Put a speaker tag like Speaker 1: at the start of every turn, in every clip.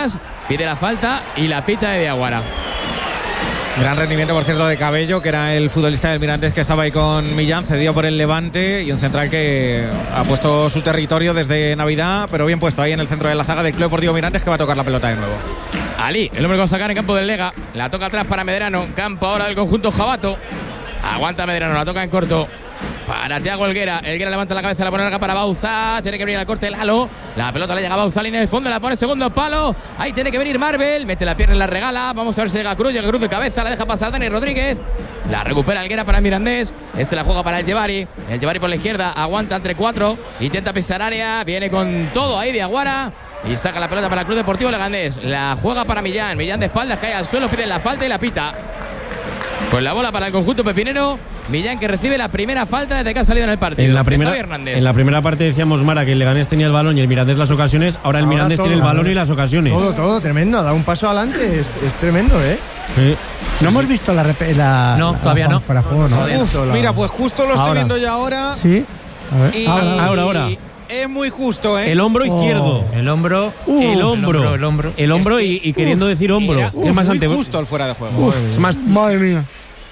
Speaker 1: atrás, pide la falta y la pita de Diaguara.
Speaker 2: Gran rendimiento, por cierto, de Cabello, que era el futbolista del Mirandés que estaba ahí con Millán, cedido por el Levante, y un central que ha puesto su territorio desde Navidad, pero bien puesto ahí en el centro de la zaga del Club Deportivo Mirandés, que va a tocar la pelota de nuevo.
Speaker 1: Ali, el hombre que va a sacar en campo del Lega, la toca atrás para Medrano, campo ahora del conjunto Jabato, aguanta Medrano, la toca en corto para Thiago Helguera. Helguera levanta la cabeza, la pone larga para Bauzá. Tiene que venir al corte el Halo. La pelota le llega a Bauzá, línea de fondo, la pone segundo palo. Ahí tiene que venir Marvel. Mete la pierna y la regala. Vamos a ver si llega Cruz de cabeza. La deja pasar Dani Rodríguez. La recupera Helguera para Mirandés. La juega para el Yevari. El Yevari por la izquierda. Aguanta entre 4. Intenta pisar área. Viene con todo ahí Diaguara. Y saca la pelota para el Club Deportivo Leganés. La juega para Millán. Millán de espaldas, cae al suelo, pide la falta y la pita. Pues la bola para el conjunto pepinero. Millán, que recibe la primera falta desde que ha salido en el partido.
Speaker 3: En la primera parte decíamos, Mara, que el Leganés tenía el balón y el Mirandés las ocasiones. Ahora el Mirandés tiene el balón y las ocasiones.
Speaker 4: Todo tremendo. Ha dado un paso adelante. Es tremendo, ¿eh?
Speaker 3: Sí.
Speaker 4: No hemos visto la
Speaker 5: no, todavía no.
Speaker 4: Fuera juego, ¿no?
Speaker 2: Mira, pues justo lo estoy viendo ya ahora.
Speaker 4: Sí.
Speaker 2: A ver.
Speaker 3: Y ahora.
Speaker 2: Es muy justo, ¿eh?
Speaker 3: El hombro izquierdo.
Speaker 5: El hombro.
Speaker 3: El hombro y queriendo decir hombro.
Speaker 2: Es más muy justo el fuera de juego.
Speaker 3: Es más.
Speaker 4: Madre mía.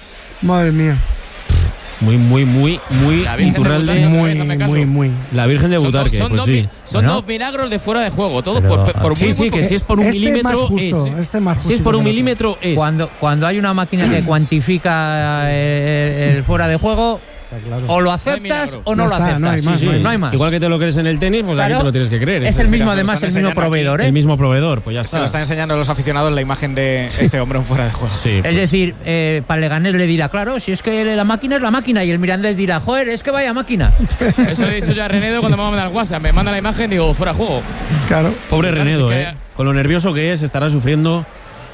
Speaker 3: Muy Iturralde.
Speaker 4: Muy.
Speaker 3: La Virgen de Butarque.
Speaker 1: Son dos milagros de fuera de juego. Todos por muy
Speaker 3: sí, que si es por un milímetro es. Si es por un milímetro es.
Speaker 5: Cuando hay una máquina que cuantifica el fuera de juego, claro, o lo aceptas o no lo aceptas. No hay más.
Speaker 3: Igual que te lo crees en el tenis, pues claro, aquí te lo tienes que creer.
Speaker 5: Es el mismo, además, el mismo proveedor, ¿eh?
Speaker 3: El mismo proveedor, pues ya está.
Speaker 2: Se lo están enseñando a los aficionados la imagen de ese hombre en fuera de juego.
Speaker 3: Sí,
Speaker 5: es decir, para el Leganés le dirá, claro, si es que la máquina es la máquina, y el Mirandés dirá, joder, es que vaya máquina.
Speaker 1: Eso le he dicho yo a Renedo cuando me manda el WhatsApp. Me manda la imagen y digo, fuera de juego.
Speaker 4: Claro.
Speaker 3: Pobre Renedo, con lo nervioso que es, estará sufriendo.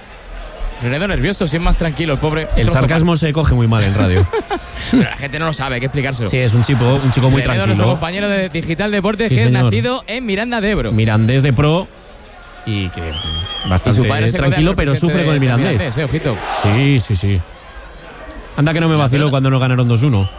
Speaker 1: Renedo nervioso, si es más tranquilo, el pobre.
Speaker 3: El sarcasmo se coge muy mal en radio.
Speaker 1: Pero la gente no lo sabe, hay que explicárselo.
Speaker 3: Sí, es un chico muy
Speaker 1: Renedo,
Speaker 3: tranquilo.
Speaker 1: Nuestro compañero de Digital Deportes, que es nacido en Miranda de Ebro.
Speaker 3: Mirandés de pro y que bastante tranquilo, pero sufre con el Mirandés.
Speaker 1: Ojito.
Speaker 3: Sí. Anda que no me vaciló cuando nos ganaron 2-1.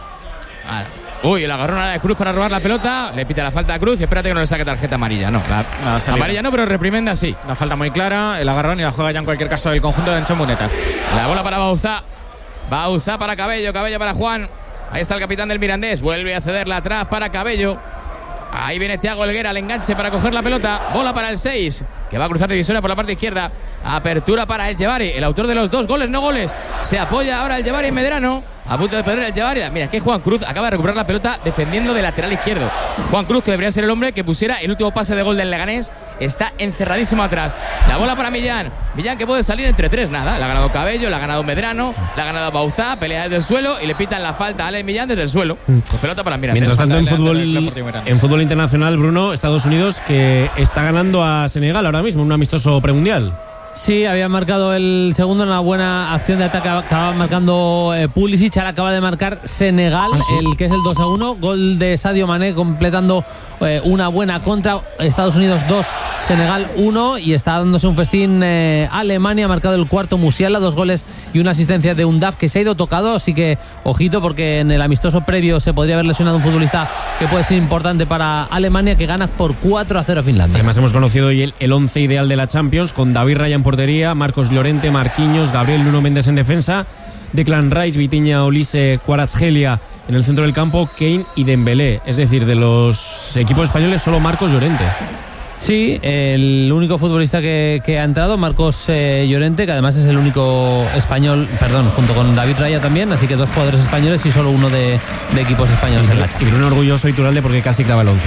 Speaker 1: Uy, el agarrón a Cruz para robar la pelota. Le pita la falta a Cruz y espérate que no le saque tarjeta amarilla. No, amarilla no, pero reprimenda sí.
Speaker 2: La falta muy clara, el agarrón, y la juega ya en cualquier caso el conjunto de Encho Muneta.
Speaker 1: La bola para Bauzá. Bauzá para Cabello para Juan. Ahí está el capitán del Mirandés. Vuelve a cederla atrás para Cabello. Ahí viene Thiago Helguera al enganche para coger la pelota. Bola para el 6, que va a cruzar divisoria por la parte izquierda. Apertura para el Yevari, el autor de los 2 goles, no goles. Se apoya ahora el Yevari en Medrano. A punto de perder el Yevari. Mira, es que Juan Cruz acaba de recuperar la pelota defendiendo de lateral izquierdo. Juan Cruz, que debería ser el hombre que pusiera el último pase de gol del Leganés, está encerradísimo atrás. La bola para Millán. Millán, que puede salir entre 3. Nada, la ha ganado Cabello, la ha ganado Medrano, la ha ganado Bauzá. Pelea desde el suelo y le pitan la falta a Ale Millán desde el suelo. Pues pelota para Mirandés.
Speaker 3: Mientras tanto, en fútbol internacional, Bruno, Estados Unidos, que está ganando a Senegal ahora mismo, un amistoso premundial.
Speaker 6: Sí, había marcado el segundo, una buena acción de ataque. Acaba marcando Pulisic, ahora acaba de marcar Senegal, el que es el 2-1. Gol de Sadio Mané completando una buena contra. Estados Unidos 2, Senegal 1. Y está dándose un festín Alemania. Ha marcado el cuarto Musiala, 2 goles y una asistencia de Undaf, que se ha ido tocado. Así que ojito, porque en el amistoso previo se podría haber lesionado un futbolista que puede ser importante para Alemania, que gana por 4-0 a Finlandia.
Speaker 3: Además hemos conocido hoy el 11 ideal de la Champions, con David Raya en portería, Marcos Llorente, Marquinhos, Gabriel Nuno Méndez en defensa, Declan Rice, Vitinha, Olise, Kvaratskhelia en el centro del campo, Kane y Dembélé. Es decir, de los equipos españoles solo Marcos Llorente.
Speaker 6: Sí, el único futbolista que ha entrado, Marcos Llorente, que además es el único español, junto con David Raya también, así que 2 jugadores españoles y solo uno de equipos españoles en la Champions.
Speaker 3: Y Bruno orgulloso Iturralde porque casi clava el 11.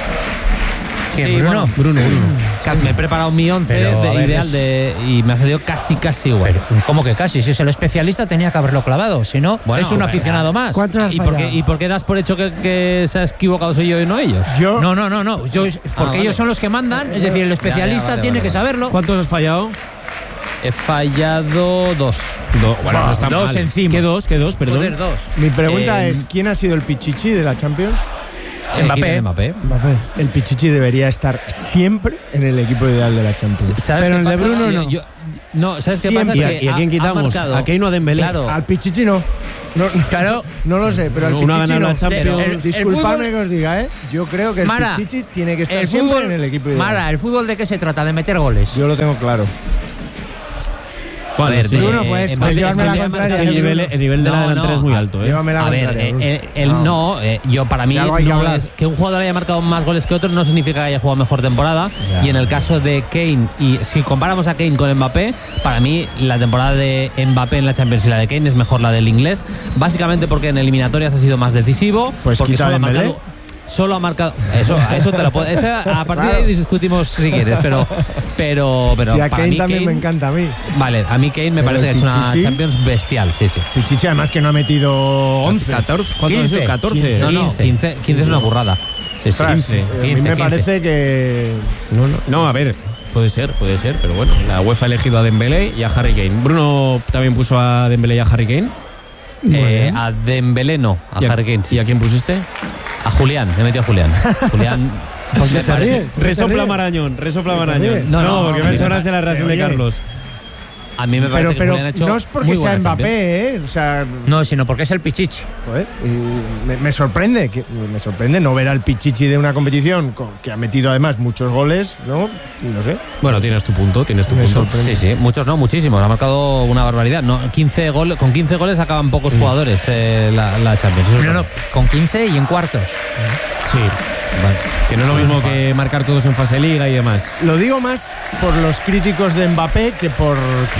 Speaker 6: Sí,
Speaker 5: Bruno.
Speaker 6: Bruno. Casi. Me he preparado mi 11 ideal y me ha salido casi igual.
Speaker 5: Pero, ¿cómo que casi? Si es el especialista tenía que haberlo clavado. Si no, es un aficionado más.
Speaker 6: ¿Y por qué das por hecho que se ha equivocado soy yo y no ellos?
Speaker 5: No. Porque ellos son los que mandan. Es decir, el especialista tiene que saberlo.
Speaker 3: ¿Cuántos has fallado?
Speaker 6: He fallado 2.
Speaker 3: Bueno, no está mal.
Speaker 5: 2 encima.
Speaker 3: ¿Qué dos? Perdón.
Speaker 5: Joder, 2.
Speaker 4: Mi pregunta es, ¿quién ha sido el pichichi de la Champions?
Speaker 5: Mbappé.
Speaker 4: El pichichi debería estar siempre en el equipo ideal de la Champions.
Speaker 6: Pero el de Bruno no. No, ¿sabes qué
Speaker 4: Siempre.
Speaker 6: pasa?
Speaker 3: ¿Y a quién quitamos? ¿A Kane o a Dembélé?
Speaker 6: Claro.
Speaker 4: Al Pichichi no.
Speaker 5: Claro.
Speaker 4: No lo sé, pero al
Speaker 3: Uno ha
Speaker 4: Pichichi
Speaker 3: ganado
Speaker 4: no.
Speaker 3: la Champions.
Speaker 5: El
Speaker 4: Disculpadme
Speaker 5: fútbol-
Speaker 4: que os diga, yo creo que el
Speaker 5: Mara,
Speaker 4: Pichichi tiene que estar
Speaker 5: El
Speaker 4: siempre
Speaker 5: fútbol,
Speaker 4: en el equipo ideal.
Speaker 5: Mara, ¿el fútbol de qué se trata? ¿De meter goles?
Speaker 4: Yo lo tengo claro.
Speaker 3: Bueno, sí.
Speaker 4: Bruno, pues,
Speaker 6: Mbappé-
Speaker 4: llevarme la
Speaker 6: Mbappé-
Speaker 4: contraria.
Speaker 3: El nivel de la
Speaker 6: No,
Speaker 3: delantera
Speaker 6: no.
Speaker 3: es muy alto, ¿eh?
Speaker 4: Llévame la
Speaker 5: A ver,
Speaker 4: contraria, Bruno.
Speaker 6: yo para mí
Speaker 4: De algo hay que
Speaker 6: no
Speaker 4: hablar.
Speaker 6: es que un jugador haya marcado más goles que otro no significa que haya jugado mejor temporada.
Speaker 4: Ya.
Speaker 6: Y en el caso de Kane, y si comparamos a Kane con Mbappé, para mí la temporada de Mbappé en la Champions y la de Kane es mejor la del inglés, básicamente porque en eliminatorias ha sido más decisivo,
Speaker 4: Pues
Speaker 6: porque
Speaker 4: quita
Speaker 6: solo ha
Speaker 4: Dembélé.
Speaker 6: marcado. Solo ha marcado. Eso te lo puedo. A partir de ahí discutimos si quieres, pero
Speaker 4: Si a
Speaker 6: para
Speaker 4: Kane
Speaker 6: mí
Speaker 4: también
Speaker 6: Kane,
Speaker 4: me encanta a mí.
Speaker 6: Vale, a mí Kane me
Speaker 4: Pero
Speaker 6: parece que ha hecho una
Speaker 4: Pichichi-
Speaker 6: Champions bestial, sí.
Speaker 4: Pichichi además que no ha metido 11.
Speaker 3: 14, ¿cuánto
Speaker 5: 15,
Speaker 3: han sido? 14.
Speaker 6: No, 15 es una burrada. Sí,
Speaker 4: Ostras,
Speaker 3: 15,
Speaker 4: a mí
Speaker 6: 15.
Speaker 4: me parece que...
Speaker 3: No, a ver, puede ser, pero bueno, la UEFA ha elegido a Dembélé y a Harry Kane. Bruno también puso a Dembélé y a Harry Kane.
Speaker 6: A Dembélé no, a
Speaker 3: ¿Y
Speaker 6: Harry Kane.
Speaker 3: ¿Y a quién pusiste?
Speaker 6: A Julián, he metido a Julián. Julián.
Speaker 4: Pues te ríes.
Speaker 3: Resopla Marañón.
Speaker 4: ríes.
Speaker 6: No,
Speaker 3: porque me ha hecho gracia la reacción de
Speaker 4: oye.
Speaker 3: Carlos.
Speaker 6: A mí me parece que
Speaker 4: Pero
Speaker 6: Julián ha hecho
Speaker 4: no es porque
Speaker 6: muy
Speaker 4: sea
Speaker 6: buena
Speaker 4: Mbappé, O sea,
Speaker 5: No, sino porque es el Pichichi.
Speaker 4: joder, me sorprende no ver al Pichichi de una competición que ha metido además muchos goles, ¿no? No sé.
Speaker 3: Bueno, tienes tu punto.
Speaker 4: Me sorprende.
Speaker 6: Sí, muchos no, muchísimos. Ha marcado una barbaridad. No, 15 goles, con 15 goles acaban pocos jugadores la Champions. Eso es
Speaker 5: No,
Speaker 6: verdad.
Speaker 5: con 15 y en cuartos.
Speaker 3: Sí. Vale. Que no es lo mismo que marcar todos en fase liga y demás.
Speaker 4: Lo digo más por los críticos de Mbappé que por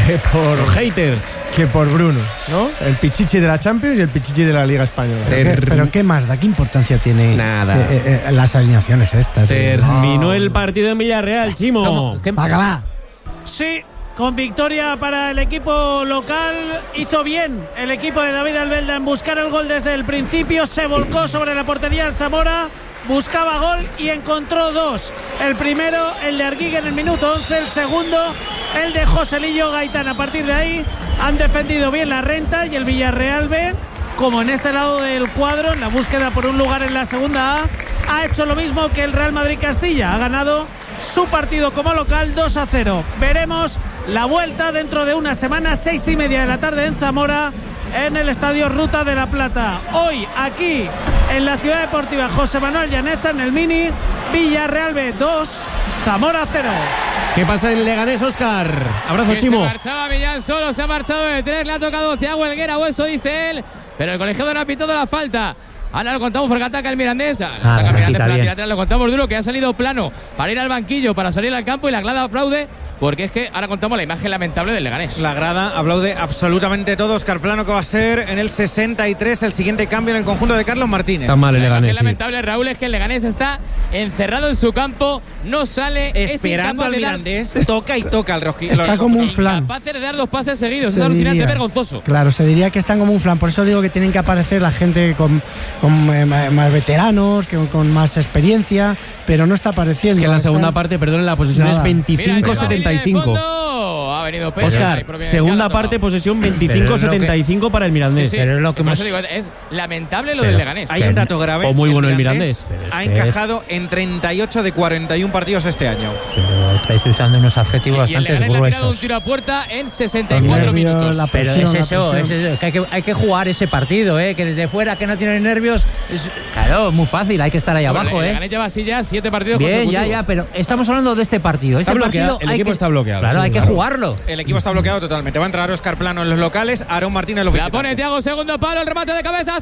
Speaker 3: Los haters.
Speaker 4: Bruno, ¿no? El Pichichi de la Champions y el Pichichi de la Liga Española.
Speaker 7: Pero ¿qué más da? ¿Qué importancia tiene
Speaker 3: Nada.
Speaker 7: las alineaciones estas?
Speaker 3: Terminó el partido en Villarreal, Chimo.
Speaker 6: ¿Cómo? ¿Qué?
Speaker 7: Págala.
Speaker 8: Sí, con victoria para el equipo local. Hizo bien el equipo de David Albelda en buscar el gol desde el principio. Se volcó sobre la portería del Zamora. Buscaba gol y encontró dos. El primero, el de Arguigue en el minuto 11. El segundo, el de Joselillo Gaitán. A partir de ahí han defendido bien la renta y el Villarreal B, como en este lado del cuadro, en la búsqueda por un lugar en la segunda A, ha hecho lo mismo que el Real Madrid Castilla. Ha ganado su partido como local 2-0. Veremos la vuelta dentro de una semana, 6:30 de la tarde en Zamora, en el Estadio Ruta de la Plata. Hoy aquí en la Ciudad Deportiva José Manuel Llaneza, en el Mini, Villarreal B 2, Zamora 0.
Speaker 3: ¿Qué pasa en Leganés, Óscar? Abrazo,
Speaker 1: Que
Speaker 3: Chimo.
Speaker 1: Se marchaba Millán solo, se ha marchado de 3, le ha tocado Thiago Helguera, o eso dice él, pero el colegiado no ha pitado la falta. Ahora lo contamos porque ataca el Mirandés. Ataca el Mirandés, pero lateral, lo contamos duro, que ha salido plano para ir al banquillo, para salir al campo, y la grada aplaude, porque es que ahora contamos la imagen lamentable del Leganés.
Speaker 2: La grada aplaude absolutamente todo. Óscar Plano, que va a ser en el 63 el siguiente cambio en el conjunto de Carlos Martínez.
Speaker 3: Está mal el
Speaker 1: La imagen
Speaker 3: Leganés. Sí.
Speaker 1: lamentable, Raúl, es que el Leganés está encerrado en su campo, no sale,
Speaker 2: Esperando al Mirandés, toca y toca al rojillo.
Speaker 7: Está como un flan.
Speaker 1: Capaces de dar dos pases seguidos,
Speaker 7: Se
Speaker 1: es alucinante,
Speaker 7: diría.
Speaker 1: vergonzoso.
Speaker 7: Claro, se diría que están como un flan. Por eso digo que tienen que aparecer la gente con más veteranos, con más experiencia, pero no está apareciendo.
Speaker 3: Es que en la
Speaker 7: Están-
Speaker 3: segunda parte, perdón, la posesión
Speaker 7: Nada.
Speaker 3: es 25-75.
Speaker 1: Ha venido Pérez, ahí
Speaker 3: Óscar,
Speaker 1: providencial,
Speaker 3: segunda
Speaker 1: ha tocado.
Speaker 3: parte, posesión
Speaker 5: Pero
Speaker 3: 25-75 para el Mirandés.
Speaker 1: Sí,
Speaker 5: Pero es lo que
Speaker 1: por
Speaker 5: más-
Speaker 1: eso digo, es lamentable lo
Speaker 5: Pero
Speaker 1: del Leganés.
Speaker 2: Hay un dato grave.
Speaker 3: O muy bueno el Mirandés.
Speaker 2: Ha encajado en 38 de 41 partidos este año.
Speaker 5: Pero estáis usando unos adjetivos
Speaker 1: Y el
Speaker 5: bastante
Speaker 1: Leganés le ha tirado un
Speaker 5: gruesos.
Speaker 1: tiro a puerta en
Speaker 7: Los
Speaker 1: 64
Speaker 7: nervios,
Speaker 1: minutos.
Speaker 7: la
Speaker 5: Pero
Speaker 7: presión,
Speaker 5: es
Speaker 7: la
Speaker 5: eso,
Speaker 7: presión.
Speaker 5: que hay que jugar ese partido, que desde fuera que no tienen nervios. Claro, es muy fácil, hay que estar ahí
Speaker 1: Bueno,
Speaker 5: abajo.
Speaker 1: el Leganés lleva así ya 7 partidos
Speaker 5: Bien,
Speaker 1: consecutivos.
Speaker 5: ya, pero estamos hablando de este partido.
Speaker 3: Está
Speaker 5: Este
Speaker 3: bloqueado,
Speaker 5: partido
Speaker 3: el
Speaker 5: hay
Speaker 3: equipo
Speaker 5: que-
Speaker 3: está bloqueado,
Speaker 5: Claro,
Speaker 3: sí,
Speaker 5: hay que
Speaker 3: claro.
Speaker 5: jugarlo.
Speaker 2: El equipo está bloqueado totalmente. Va a entrar Óscar Plano en los locales, Aarón Martínez en los
Speaker 1: La
Speaker 2: visitantes.
Speaker 1: pone Thiago, segundo palo, el remate de cabeza,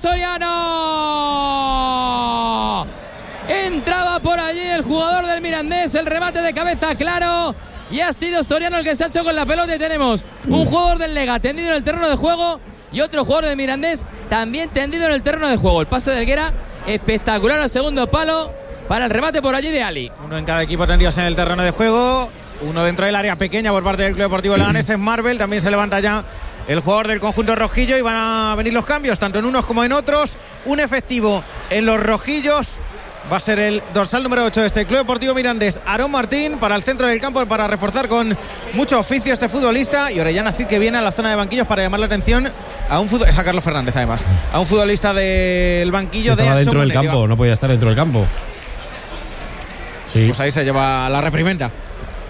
Speaker 1: Soriano. Entraba por allí el jugador del Mirandés, el remate de cabeza claro. Y ha sido Soriano el que se ha hecho con la pelota. Y tenemos un jugador del Lega tendido en el terreno de juego y otro jugador del Mirandés también tendido en el terreno de juego. El pase de Helguera, espectacular al segundo palo para el remate por allí de Ali.
Speaker 2: Uno en cada equipo tendidos en el terreno de juego. Uno dentro del área pequeña por parte del Club Deportivo Leganés es Marvel. También se levanta ya el jugador del conjunto rojillo y van a venir los cambios, tanto en unos como en otros. Un efectivo en los rojillos. Va a ser el dorsal número 8 de este Club Deportivo Mirandés, Aarón Martín, para el centro del campo, para reforzar con mucho oficio este futbolista. Y Orellana Cid, que viene a la zona de banquillos para llamar la atención a un futbolista, es a Carlos Fernández además, a un futbolista del banquillo de
Speaker 3: Estaba
Speaker 2: Ancho
Speaker 3: dentro del
Speaker 2: Monte, que
Speaker 3: campo,
Speaker 2: va-
Speaker 3: no podía estar dentro del campo. Sí.
Speaker 2: Pues ahí se lleva la reprimenda.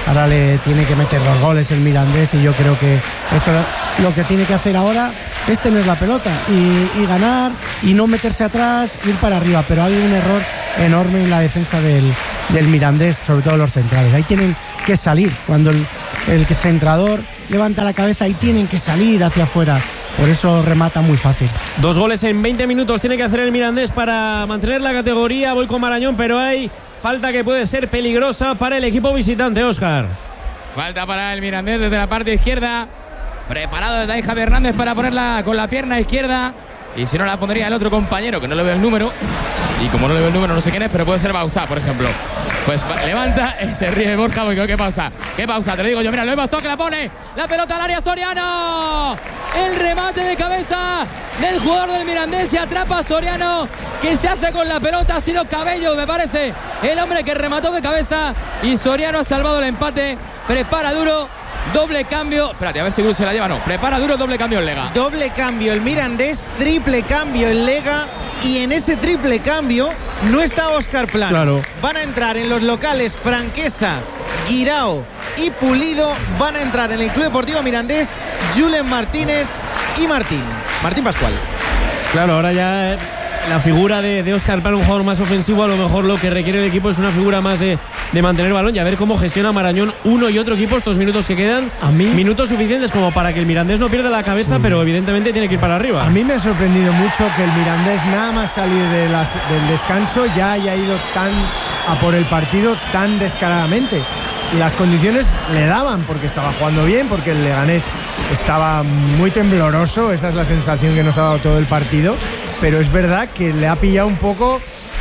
Speaker 7: Ahora le tiene que meter 2 goles el Mirandés y yo creo que esto lo que tiene que hacer ahora es tener la pelota y ganar y no meterse atrás, ir para arriba. Pero hay un error enorme en la defensa del Mirandés, sobre todo los centrales. Ahí tienen que salir. Cuando el centrador levanta la cabeza, ahí tienen que salir hacia afuera. Por eso remata muy fácil.
Speaker 3: 2 goles en 20 minutos tiene que hacer el Mirandés para mantener la categoría. Voy con Marañón, pero hay falta que puede ser peligrosa para el equipo visitante, Óscar.
Speaker 1: Falta para el Mirandés desde la parte izquierda. Preparado desde ahí Javier Hernández para ponerla con la pierna izquierda. Y si no, la pondría el otro compañero, que no le veo el número. Y como no le veo el número, no sé quién es, pero puede ser Bauzá, por ejemplo. Pues levanta y se ríe Borja porque ¿qué pausa? ¿Qué pausa? Te lo digo yo, mira, lo Bauzá que la pone. La pelota al área, Soriano. El remate de cabeza del jugador del Mirandés y atrapa a Soriano, que se hace con la pelota. Ha sido Cabello, me parece, el hombre que remató de cabeza. Y Soriano ha salvado el empate. Prepara Duro. Doble cambio. Espérate, a ver si Cruz se la lleva. No, prepara Duro, doble cambio en Lega.
Speaker 9: Doble cambio el Mirandés, triple cambio en Lega. Y en ese triple cambio no está Óscar Plano.
Speaker 3: Claro.
Speaker 9: Van a entrar en los locales Franquesa, Guirao y Pulido. Van a entrar en el Club Deportivo Mirandés Julen Martínez y Martín Pascual.
Speaker 3: Claro, ahora ya la figura de Óscar Plano, un jugador más ofensivo, a lo mejor lo que requiere el equipo es una figura más de mantener el balón y a ver cómo gestiona Marañón uno y otro equipo estos minutos que quedan.
Speaker 7: A mí,
Speaker 3: minutos suficientes como para que el Mirandés no pierda la cabeza, sí, pero evidentemente tiene que ir para arriba.
Speaker 4: A mí me ha sorprendido mucho que el Mirandés, nada más salir del descanso, ya haya ido tan a por el partido tan descaradamente. Las condiciones le daban, porque estaba jugando bien, porque el Leganés estaba muy tembloroso, esa es la sensación que nos ha dado todo el partido, pero es verdad que le ha pillado un poco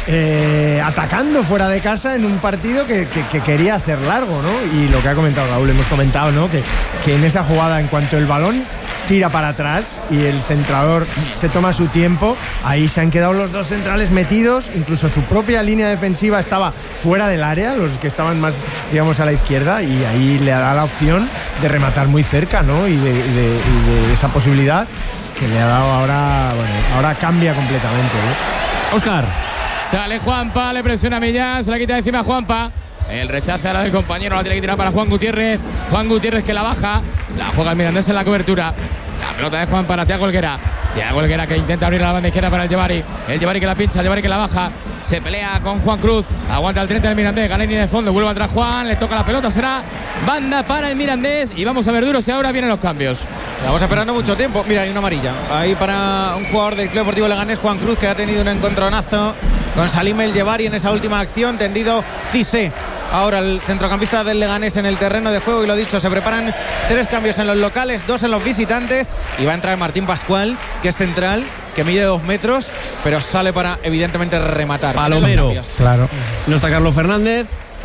Speaker 4: atacando fuera de casa en un partido que quería hacer largo, ¿no? Y lo que ha comentado Raúl, hemos comentado, ¿no? Que en esa jugada, en cuanto el balón tira para atrás y el centrador se toma su tiempo, ahí se han quedado los dos centrales metidos, incluso su propia línea defensiva estaba fuera del área, los que estaban más, digamos, a la izquierda, y ahí le da la opción de rematar muy cerca, ¿no? Y de esa posibilidad que le ha dado ahora, bueno, ahora cambia completamente, ¿no?
Speaker 3: Óscar.
Speaker 1: Sale Juanpa, le presiona a Millán, se la quita de encima a Juanpa. El rechace ahora del compañero, la tiene que tirar para Juan Gutiérrez. Juan Gutiérrez que la baja, la juega el Mirandés en la cobertura. La pelota de Juan para Thiago Helguera. Thiago Helguera que intenta abrir la banda izquierda para el Yevari. El Yevari que la pincha, el Yevari que la baja. Se pelea con Juan Cruz. Aguanta el 30 del Mirandés. Gana en el fondo. Vuelve atrás Juan. Le toca la pelota. Será banda para el Mirandés. Y vamos a ver Duro si ahora vienen los cambios.
Speaker 9: Vamos esperando mucho tiempo. Mira, hay una amarilla. Ahí para un jugador del Club Deportivo Leganés, Juan Cruz, que ha tenido un encontronazo con Salim El Yevari en esa última acción. Tendido Cissé. Ahora el centrocampista del Leganés en el terreno de juego, y lo dicho, se preparan 3 cambios en los locales, 2 en los visitantes, y va a entrar Martín Pascual, que es central, que mide 2 metros, pero sale para evidentemente rematar.
Speaker 3: Palomero,
Speaker 7: claro.
Speaker 3: No está Carlos Fernández,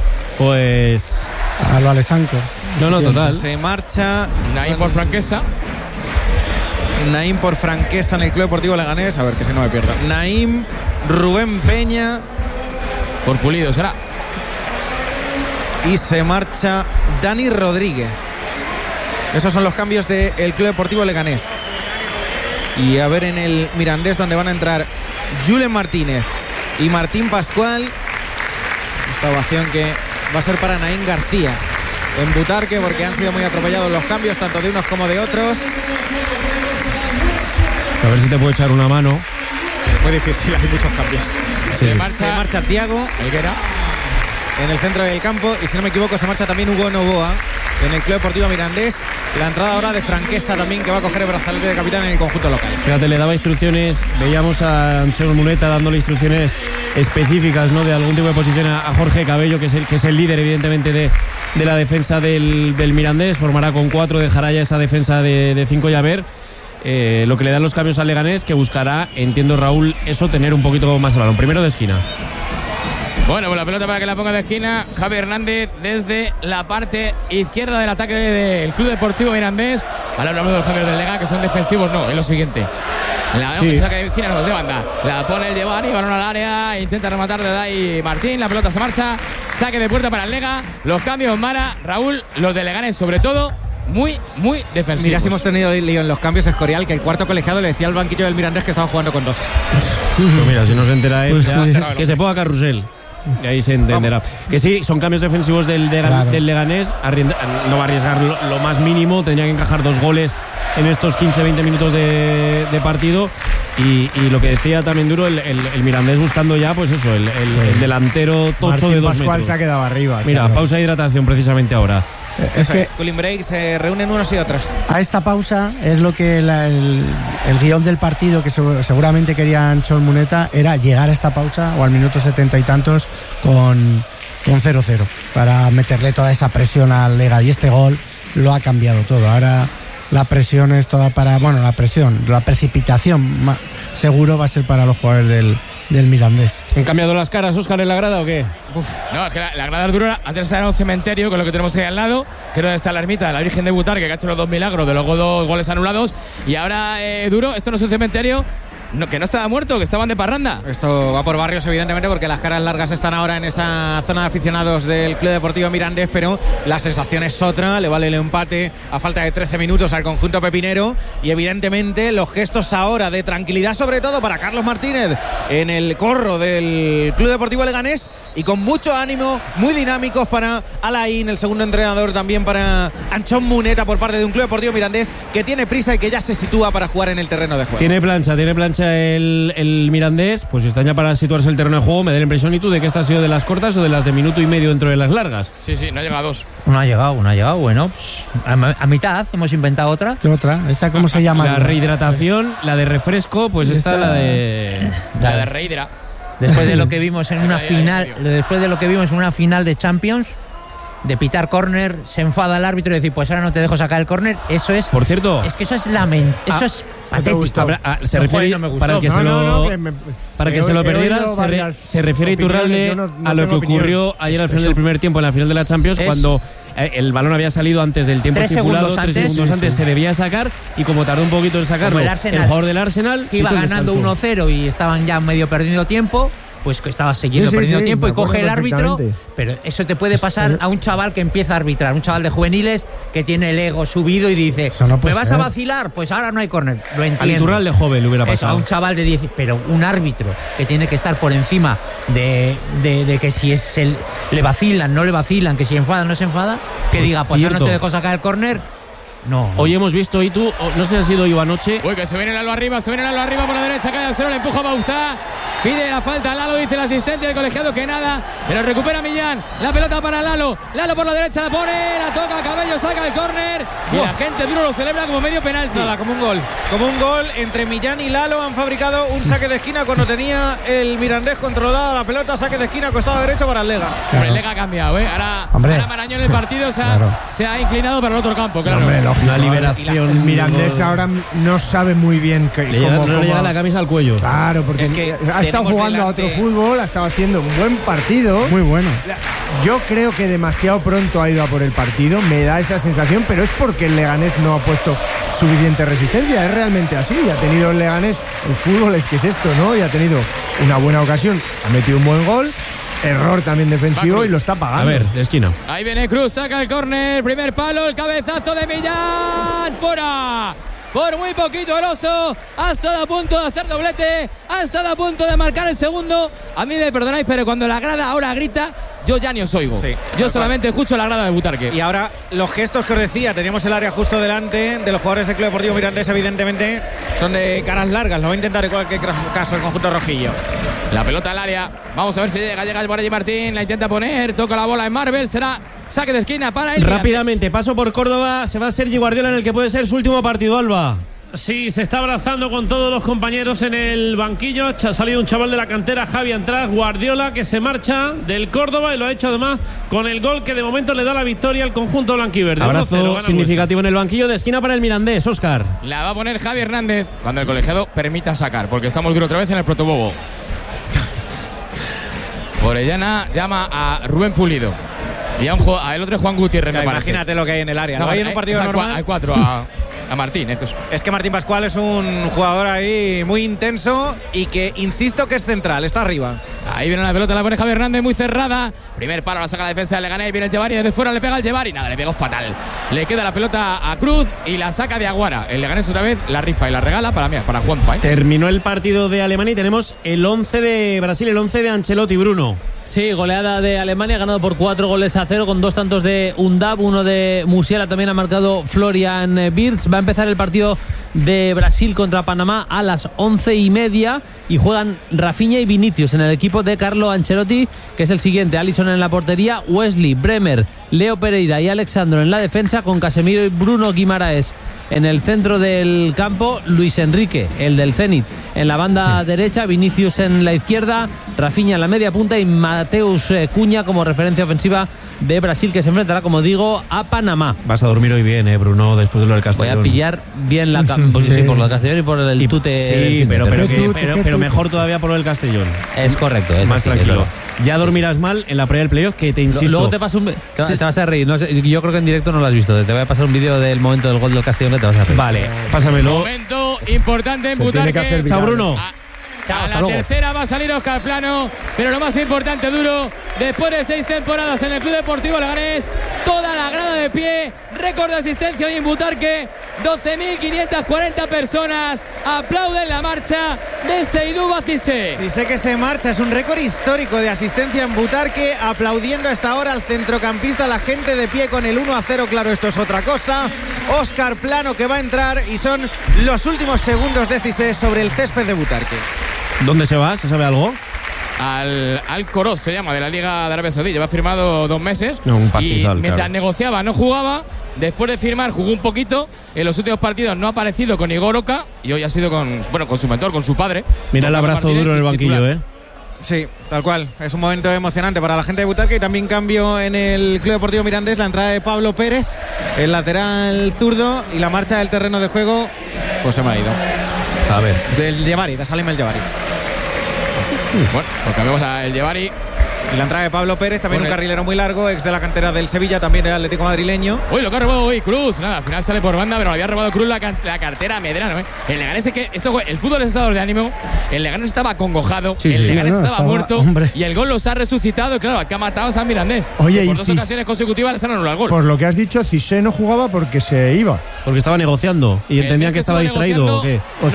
Speaker 3: pues
Speaker 7: a lo Alessanco.
Speaker 3: No, total.
Speaker 9: Se marcha
Speaker 1: Naim por Franquesa.
Speaker 9: Naim por Franquesa en el Club Deportivo Leganés, a ver que si no me pierdo. Naim, Rubén Peña
Speaker 1: por Pulido será.
Speaker 9: Y se marcha Dani Rodríguez. Esos son los cambios del Club Deportivo Leganés. Y a ver en el Mirandés, donde van a entrar Julen Martínez y Martín Pascual. Esta ovación que va a ser para Naín García en Butarque, porque han sido muy atropellados los cambios, tanto de unos como de otros.
Speaker 3: A ver si te puedo echar una mano.
Speaker 9: Muy difícil, hay muchos cambios.
Speaker 3: Sí.
Speaker 9: Se marcha Thiago Helguera en el centro del campo, y si no me equivoco se marcha también Hugo Novoa en el Club Deportivo Mirandés. La entrada ahora de Franquesa también, que va a coger el brazalete de capitán en el conjunto local.
Speaker 3: Fíjate, le daba instrucciones, veíamos a Antonio Muneta dándole instrucciones específicas, ¿no?, de algún tipo de posición a Jorge Cabello, que es el líder evidentemente de la defensa del Mirandés. Formará con 4, dejará ya esa defensa de 5 y a ver lo que le dan los cambios al Leganés, que buscará, entiendo Raúl, eso, tener un poquito más el balón. Primero de esquina.
Speaker 1: Bueno, pues la pelota para que la ponga de esquina Javier Hernández desde la parte izquierda del ataque del Club Deportivo Mirandés. Ahora hablamos de los cambios del Lega, que son defensivos, no, es lo siguiente. Sí. Saque de esquina, no, de banda. La pone el Yevari, balón al área, intenta rematar de ahí Martín, la pelota se marcha, saque de puerta para el Lega. Los cambios, Mara, Raúl, los de Leganés sobre todo, muy defensivos.
Speaker 9: Mira, si hemos tenido lío en los cambios, Escorial, que el cuarto colegiado le decía al banquillo del Mirandés que estaba jugando con 12.
Speaker 3: Pues mira, si no se entera él, pues que se ponga Carrusel. Y ahí se entenderá. Que sí, son cambios defensivos del Leganés. No va a arriesgar lo más mínimo. Tendría que encajar 2 goles en estos 15-20 minutos de partido. Y lo que decía también Duro, el Mirandés buscando ya, pues eso, el delantero tocho
Speaker 4: Martín
Speaker 3: de 2
Speaker 4: Pascual
Speaker 3: metros.
Speaker 4: se ha quedado arriba.
Speaker 3: Mira, pausa de hidratación precisamente ahora.
Speaker 9: Es que cooling break, se reúnen unos y otros.
Speaker 7: A esta pausa es lo que el guión del partido que seguramente quería Anchón Muneta era llegar a esta pausa o al minuto 70 y tantos con 0-0 para meterle toda esa presión al Lega, y este gol lo ha cambiado todo. Ahora la presión es toda para, la precipitación seguro va a ser para los jugadores del Mirandés.
Speaker 2: ¿Han cambiado las caras, Óscar, en la grada o qué?
Speaker 1: No, es que la grada es dura. Antes era un cementerio, con lo que tenemos ahí al lado, que es donde está la ermita de la Virgen de Butarque, que ha hecho los 2 milagros de los 2 goles anulados. Y ahora, Duro, esto no es un cementerio. No, que no estaba muerto, que estaban de parranda.
Speaker 9: Esto va por barrios, evidentemente, porque las caras largas están ahora en esa zona de aficionados del Club Deportivo Mirandés, pero la sensación es otra. Le vale el empate a falta de 13 minutos al conjunto pepinero, y evidentemente los gestos ahora de tranquilidad, sobre todo para Carlos Martínez en el corro del Club Deportivo Leganés, y con mucho ánimo, muy dinámicos para Alain, el segundo entrenador, también para Anchón Muneta por parte de un Club Deportivo Mirandés que tiene prisa y que ya se sitúa para jugar en el terreno de juego.
Speaker 3: Tiene plancha el Mirandés, pues está ya para situarse el terreno de juego. Me da la impresión, ¿y tú, de que esta ha sido de las cortas o de las de minuto y medio dentro de las largas?
Speaker 1: Sí, no ha llegado a 2.
Speaker 5: No ha llegado, bueno, a mitad hemos inventado otra.
Speaker 7: ¿Qué otra? ¿Esa cómo se llama?
Speaker 3: La rehidratación, la de refresco, pues esta la de
Speaker 1: rehidratación.
Speaker 5: Después de lo que vimos en una final de Champions, de pitar córner, se enfada el árbitro y decir, pues ahora no te dejo sacar el córner. Eso es.
Speaker 3: Por cierto,
Speaker 5: es que eso es lamentable. Eso es patético.
Speaker 3: Se refiere, para el que se lo perdiera, se refiere Iturralde a lo que ocurrió ayer al final del primer tiempo, en la final de la Champions, cuando el balón había salido antes del tiempo estipulado, 3 segundos antes se debía sacar, y como tardó un poquito en sacarlo el jugador del Arsenal,
Speaker 5: que iba ganando 1-0 y estaban ya medio perdiendo tiempo, pues que estaba siguiendo perdiendo tiempo, y coge el árbitro. Pero eso te puede pasar a un chaval que empieza a arbitrar, un chaval de juveniles que tiene el ego subido y dice, ¿me vas a vacilar? Pues ahora no hay córner. Lo entiendo.
Speaker 3: Al Iturralde de joven le hubiera pasado.
Speaker 5: A un chaval de 10, pero un árbitro que tiene que estar por encima de que si le vacilan, no le vacilan, que si enfada, no se enfada, que diga, pues ahora no te dejo sacar el córner. No.
Speaker 3: Hoy hemos visto, y tú, no sé si ha sido yo anoche.
Speaker 1: Uy, que se viene Lalo arriba por la derecha, cae al suelo, le empuja a Bauzá, pide la falta a Lalo, dice el asistente del colegiado que nada, pero recupera Millán, la pelota para Lalo por la derecha, la pone, la toca, Cabello saca el córner, y la gente Duro lo celebra como medio penalti.
Speaker 9: Nada, como un gol entre Millán y Lalo. Han fabricado un saque de esquina cuando tenía el Mirandés controlada la pelota, saque de esquina, costado derecho para el Lega.
Speaker 1: Claro. El Lega ha cambiado, ahora Marañón en el partido se ha inclinado para el otro campo, claro.
Speaker 3: La liberación.
Speaker 4: El Mirandés ahora no sabe muy bien
Speaker 3: no le llega la camisa al cuello.
Speaker 4: Claro, porque es que ha estado jugando a otro fútbol, ha estado haciendo un buen partido.
Speaker 7: Muy bueno.
Speaker 4: Yo creo que demasiado pronto ha ido a por el partido, me da esa sensación, pero es porque el Leganés no ha puesto suficiente resistencia. Es realmente así. Ha tenido el Leganés, el fútbol es que es esto, ¿no? Y ha tenido una buena ocasión, ha metido un buen gol. Error también defensivo y lo está pagando.
Speaker 3: A ver, de esquina.
Speaker 1: Ahí viene Cruz, saca el córner, primer palo, el cabezazo de Millán, fuera. Por muy poquito el Oso, ha estado a punto de hacer doblete, ha estado a punto de marcar el segundo. A mí me perdonáis, pero cuando la grada ahora grita, yo ya ni os oigo. Sí, yo solamente escucho la grada de Butarque.
Speaker 9: Y ahora los gestos que os decía, teníamos el área justo delante de los jugadores del Club Deportivo Mirandés, evidentemente son de caras largas, lo va a intentar en cualquier caso el conjunto rojillo.
Speaker 1: La pelota al área, vamos a ver si llega por allí Martín, la intenta poner, toca la bola en Marvel, será saque de esquina para él.
Speaker 3: Rápidamente, paso por Córdoba, se va Sergi Guardiola en el que puede ser su último partido, Alba.
Speaker 6: Sí, se está abrazando con todos los compañeros en el banquillo. Ha salido un chaval de la cantera, Javi Antraz, Guardiola, que se marcha del Córdoba, y lo ha hecho además con el gol que de momento le da la victoria al conjunto blanquiverde.
Speaker 3: Abrazo significativo en el banquillo, de esquina para el Mirandés, Óscar.
Speaker 1: La va a poner Javi Hernández cuando el colegiado permita sacar, porque estamos Duro otra vez en el protobobo. Orellana llama a Rubén Pulido y a el otro es Juan Gutiérrez.
Speaker 9: Claro, imagínate lo que hay en el área. No hay en un partido normal.
Speaker 1: Hay 4 a Martín.
Speaker 9: Es que Martín Pascual es un jugador ahí muy intenso y que insisto que es central, está arriba.
Speaker 1: Ahí viene la pelota, la pone Javier Hernández muy cerrada. Primer palo, la saca la defensa de Leganés. Viene el Llevari, desde fuera le pega al Llevari. Nada, le pegó fatal. Le queda la pelota a Cruz y la saca de Aguara. El Leganés otra vez la rifa y la regala para Juanpa.
Speaker 3: Terminó el partido de Alemania y tenemos el 11 de Brasil, el 11 de Ancelotti, Bruno.
Speaker 6: Sí, goleada de Alemania, ganado por 4-0 con 2 tantos de Undab, uno de Musiala, también ha marcado Florian Wirtz. Va a empezar el partido de Brasil contra Panamá a las 11:30 y juegan Rafinha y Vinicius en el equipo de Carlo Ancelotti, que es el siguiente: Alisson en la portería, Wesley, Bremer, Leo Pereira y Alexandro en la defensa, con Casemiro y Bruno Guimaraes en el centro del campo, Luis Enrique, el del Zenit, en la banda derecha, Vinicius en la izquierda, Rafinha en la media punta y Mateus Cunha como referencia ofensiva de Brasil, que se enfrentará, como digo, a Panamá.
Speaker 3: Vas a dormir hoy bien, Bruno, después de lo del Castellón.
Speaker 6: Voy a pillar bien la pues sí, por lo del Castellón y por el tute.
Speaker 3: Sí, pero mejor todavía por lo del Castellón.
Speaker 6: Es correcto, es
Speaker 3: más
Speaker 6: así,
Speaker 3: tranquilo. Ya dormirás mal en la previa del playoff, que te insisto.
Speaker 6: Luego te paso te vas a reír. No sé, yo creo que en directo no lo has visto. Te voy a pasar un vídeo del momento del gol del Castellón que te vas a reír.
Speaker 3: Vale, pásamelo.
Speaker 1: Momento importante en Butarque.
Speaker 3: Chao, Bruno.
Speaker 1: A la tercera va a salir Óscar Plano, pero lo más importante, Duro, después de 6 temporadas en el Club Deportivo Leganés, toda la grada de pie, récord de asistencia hoy en Butarque, 12.540 personas aplauden la marcha de Seydou Cissé.
Speaker 9: Dice que se marcha, es un récord histórico de asistencia en Butarque, aplaudiendo hasta ahora al centrocampista, la gente de pie con el 1-0, claro, esto es otra cosa. Óscar Plano que va a entrar y son los últimos segundos de Cissé sobre el césped de Butarque.
Speaker 3: ¿Dónde se va? ¿Se sabe algo?
Speaker 1: Al Coroz se llama, de la Liga de Arabia Saudí. Lleva firmado 2 meses.
Speaker 3: No, un pastizal,
Speaker 1: y mientras
Speaker 3: claro.
Speaker 1: negociaba no jugaba. Después de firmar jugó un poquito. En los últimos partidos no ha aparecido con Igor Oca y hoy ha sido con su mentor, con su padre.
Speaker 3: Mira el abrazo Duro en el banquillo,
Speaker 9: Sí, tal cual. Es un momento emocionante para la gente de Butarque. Y también cambio en el Club Deportivo Mirandés. La entrada de Pablo Pérez, el lateral zurdo, y la marcha del terreno de juego, pues se me ha ido.
Speaker 3: A ver.
Speaker 9: Del Llevari, de Salim el Llevari.
Speaker 1: Bueno, pues cambiamos a el Llevari.
Speaker 9: Y la entrada de Pablo Pérez, también un carrilero muy largo, ex de la cantera del Sevilla, también del Atlético madrileño.
Speaker 1: Uy, lo que ha robado hoy Cruz. Nada, al final sale por banda, pero le había robado Cruz la cartera a Medrano. El Leganés es que el fútbol es estado de ánimo. El Leganés estaba acongojado, el Leganés estaba muerto, hombre. Y el gol los ha resucitado. Claro, acá ha matado a San Mirandés.
Speaker 4: Oye,
Speaker 1: por 2 ocasiones consecutivas les han anulado el gol.
Speaker 4: Por lo que has dicho, Cissé no jugaba porque se iba.
Speaker 3: Porque estaba negociando y entendían que estaba distraído, ¿o qué?
Speaker 4: O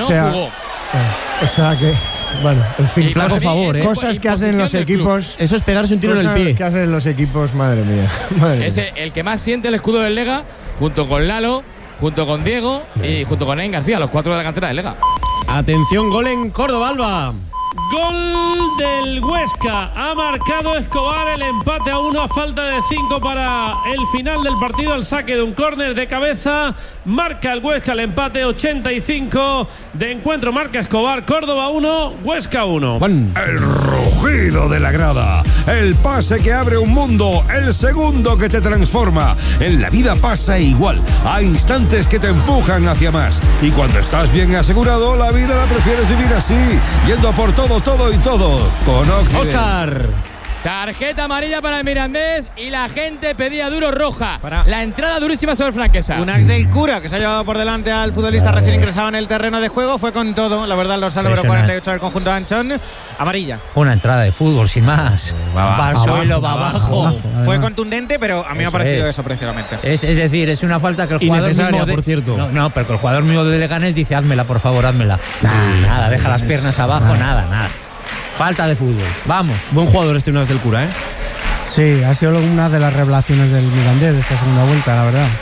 Speaker 4: sea que... Bueno, en fin,
Speaker 3: flaco favor,
Speaker 4: cosas que hacen los equipos.
Speaker 3: Eso es pegarse un tiro en el pie.
Speaker 4: Que hacen los equipos, madre mía.
Speaker 1: Es el que más siente el escudo del Lega, junto con Lalo, junto con Diego y junto con Nen García, los 4 de la cantera del Lega.
Speaker 3: Atención, gol en Córdoba, Alba.
Speaker 8: Gol del Huesca. Ha marcado Escobar el empate a 1 a falta de 5 para el final del partido. El saque de un córner de cabeza. Marca el Huesca el empate, 85 de encuentro. Marca Escobar. Córdoba 1, Huesca 1.
Speaker 10: El rugido de la grada. El pase que abre un mundo. El segundo que te transforma. En la vida pasa igual. Hay instantes que te empujan hacia más. Y cuando estás bien asegurado, la vida la prefieres vivir así. Yendo a por todo y todo con Occident.
Speaker 3: Óscar.
Speaker 1: Tarjeta amarilla para el Mirandés y la gente pedía Duro roja. La entrada durísima sobre Franquesa.
Speaker 9: Un ax del Cura que se ha llevado por delante al futbolista recién ingresado en el terreno de juego. Fue con todo, la verdad, los número 48 del conjunto de Anchón. Amarilla.
Speaker 5: Una entrada de fútbol, sin más. Va al suelo, va abajo.
Speaker 9: Fue contundente, pero a mí me ha parecido eso precisamente.
Speaker 5: Es decir, es una falta que el jugador mismo
Speaker 3: por cierto.
Speaker 5: No, pero que el jugador mismo de Leganés dice: házmela, por favor, házmela. Nada, deja las piernas abajo, nada. Falta de fútbol. Vamos.
Speaker 3: Buen jugador este Unas del Cura,
Speaker 7: Sí, ha sido una de las revelaciones del Mirandés de esta segunda vuelta, la verdad.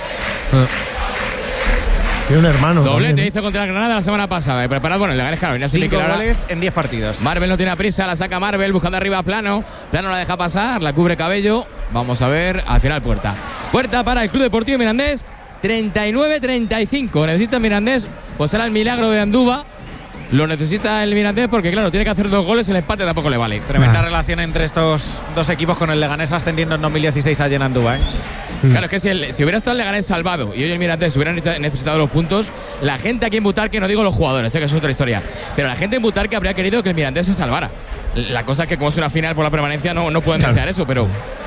Speaker 4: Tiene un hermano.
Speaker 1: Doblete hizo contra el Granada la semana pasada. Preparado, el Leganés, claro.
Speaker 9: 5 goles en 10 partidos.
Speaker 1: Marvel no tiene prisa, la saca Marvel buscando arriba a Plano. Plano la deja pasar, la cubre Cabello. Vamos a ver, al final puerta. Puerta para el Club Deportivo Mirandés. 39-35. Necesita Mirandés, pues era el milagro de Andúba. Lo necesita el Mirandés porque, claro, tiene que hacer 2 goles, el empate tampoco le vale.
Speaker 9: Tremenda relación entre estos dos equipos, con el Leganés ascendiendo en 2016 allí en Andúba,
Speaker 1: Claro, es que si hubiera estado el Leganés salvado y hoy el Mirandés hubiera necesitado los puntos, la gente aquí en Butarque, no digo los jugadores, sé que es otra historia, pero la gente en Butarque habría querido que el Mirandés se salvara. La cosa es que como es una final por la permanencia no pueden desear eso, pero